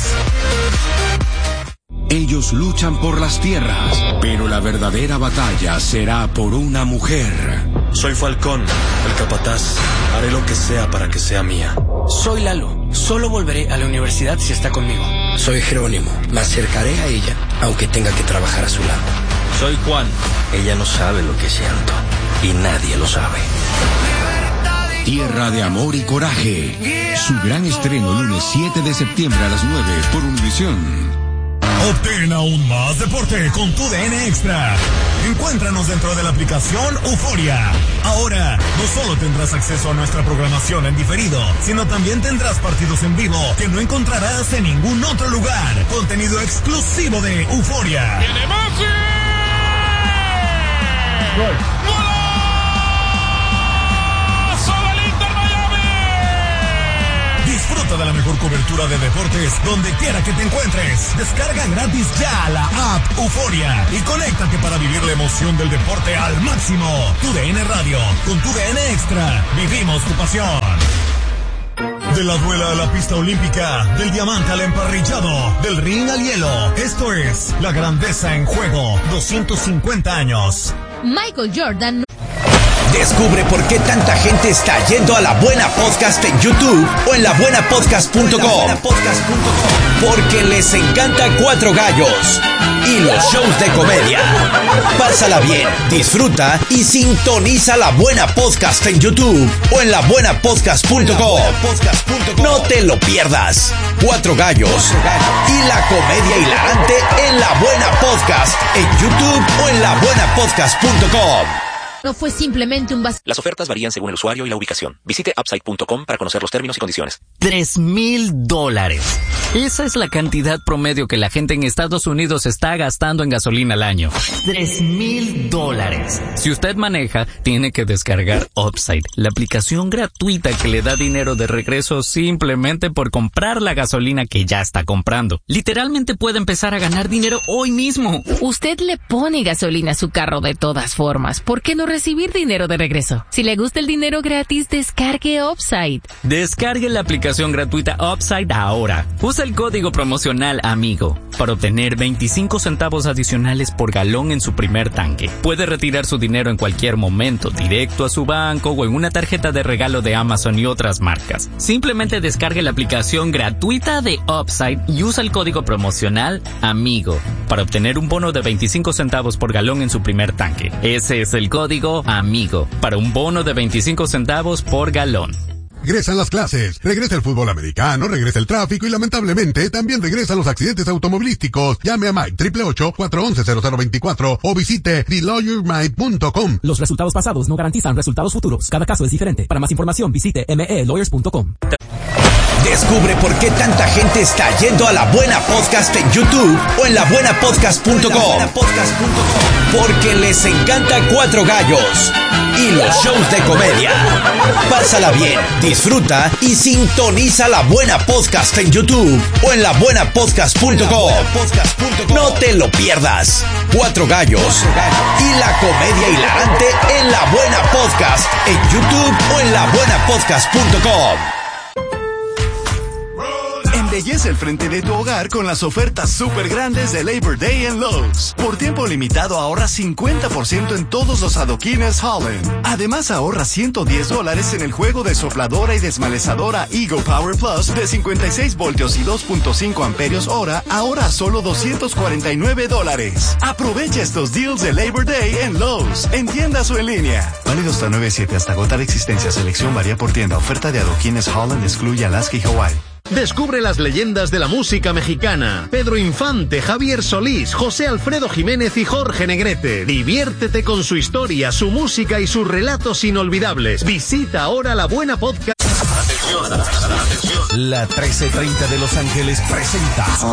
Ellos luchan por las tierras, pero la verdadera batalla será por una mujer. Soy Falcón, el capataz. Haré lo que sea para que sea mía. Soy Lalo. Solo volveré a la universidad si está conmigo. Soy Jerónimo. Me acercaré a ella, aunque tenga que trabajar a su lado. Soy Juan. Ella no sabe lo que siento, y nadie lo sabe. Tierra de amor y coraje. Su gran estreno lunes 7 de septiembre a las 9 por Univisión. Obtén aún más deporte con tu DN Extra. Encuéntranos dentro de la aplicación Euforia. Ahora, no solo tendrás acceso a nuestra programación en diferido, sino también tendrás partidos en vivo que no encontrarás en ningún otro lugar. Contenido exclusivo de Euforia. ¡Tiene Messi! ¡Gol! Disfruta de la mejor cobertura de deportes donde quiera que te encuentres. Descarga gratis ya la app Euforia y conéctate para vivir la emoción del deporte al máximo. Tu DN Radio, con tu DN Extra, vivimos tu pasión. De la duela a la pista olímpica, del diamante al emparrillado, del ring al hielo. Esto es La Grandeza en Juego, 250 años. Michael Jordan. Descubre por qué tanta gente está yendo a La Buena Podcast en YouTube o en labuenapodcast.com. Porque les encanta Cuatro Gallos y los shows de comedia. Pásala bien, disfruta y sintoniza La Buena Podcast en YouTube o en labuenapodcast.com. No te lo pierdas. Cuatro Gallos y la comedia hilarante en La Buena Podcast en YouTube o en labuenapodcast.com. No fue simplemente un vacío. Las ofertas varían según el usuario y la ubicación. Visite upside.com para conocer los términos y condiciones. $3,000. Esa es la cantidad promedio que la gente en Estados Unidos está gastando en gasolina al año. $3,000. Si usted maneja, tiene que descargar Upside, la aplicación gratuita que le da dinero de regreso simplemente por comprar la gasolina que ya está comprando. Literalmente puede empezar a ganar dinero hoy mismo. Usted le pone gasolina a su carro de todas formas. ¿Por qué no recibir dinero de regreso? Si le gusta el dinero gratis, descargue Upside. Descargue la aplicación gratuita Upside ahora. Usa el código promocional AMIGO para obtener 25 centavos adicionales por galón en su primer tanque. Puede retirar su dinero en cualquier momento, directo a su banco o en una tarjeta de regalo de Amazon y otras marcas. Simplemente descargue la aplicación gratuita de Upside y usa el código promocional AMIGO para obtener un bono de 25 centavos por galón en su primer tanque. Ese es el código AMIGO para un bono de 25 centavos por galón. Regresan las clases, regresa el fútbol americano, regresa el tráfico y lamentablemente también regresan los accidentes automovilísticos. Llame a Mike 888-411-0024 o visite TheLawyerMike.com. Los resultados pasados no garantizan resultados futuros. Cada caso es diferente. Para más información visite melawyers.com. Descubre por qué tanta gente está yendo a La Buena Podcast en YouTube o en labuenapodcast.com. Porque les encanta Cuatro Gallos y los shows de comedia. Pásala bien, disfruta y sintoniza La Buena Podcast en YouTube o en labuenapodcast.com. No te lo pierdas. Cuatro Gallos y la comedia hilarante en La Buena Podcast en YouTube o en labuenapodcast.com. Embellece el frente de tu hogar con las ofertas súper grandes de Labor Day en Lowe's. Por tiempo limitado ahorra 50% en todos los adoquines Holland. Además ahorra $110 en el juego de sopladora y desmalezadora Eagle Power Plus de 56 voltios y 2.5 amperios hora, ahora a solo $249. Aprovecha estos deals de Labor Day en Lowe's, en tiendas o en línea. Válido hasta 9/7 hasta agotar existencia. Selección varía por tienda. Oferta de adoquines Holland excluye Alaska y Hawaii. Descubre las leyendas de la música mexicana. Pedro Infante, Javier Solís, José Alfredo Jiménez y Jorge Negrete. Diviértete con su historia, su música y sus relatos inolvidables. Visita ahora La Buena Podcast. La 1330 de Los Ángeles presenta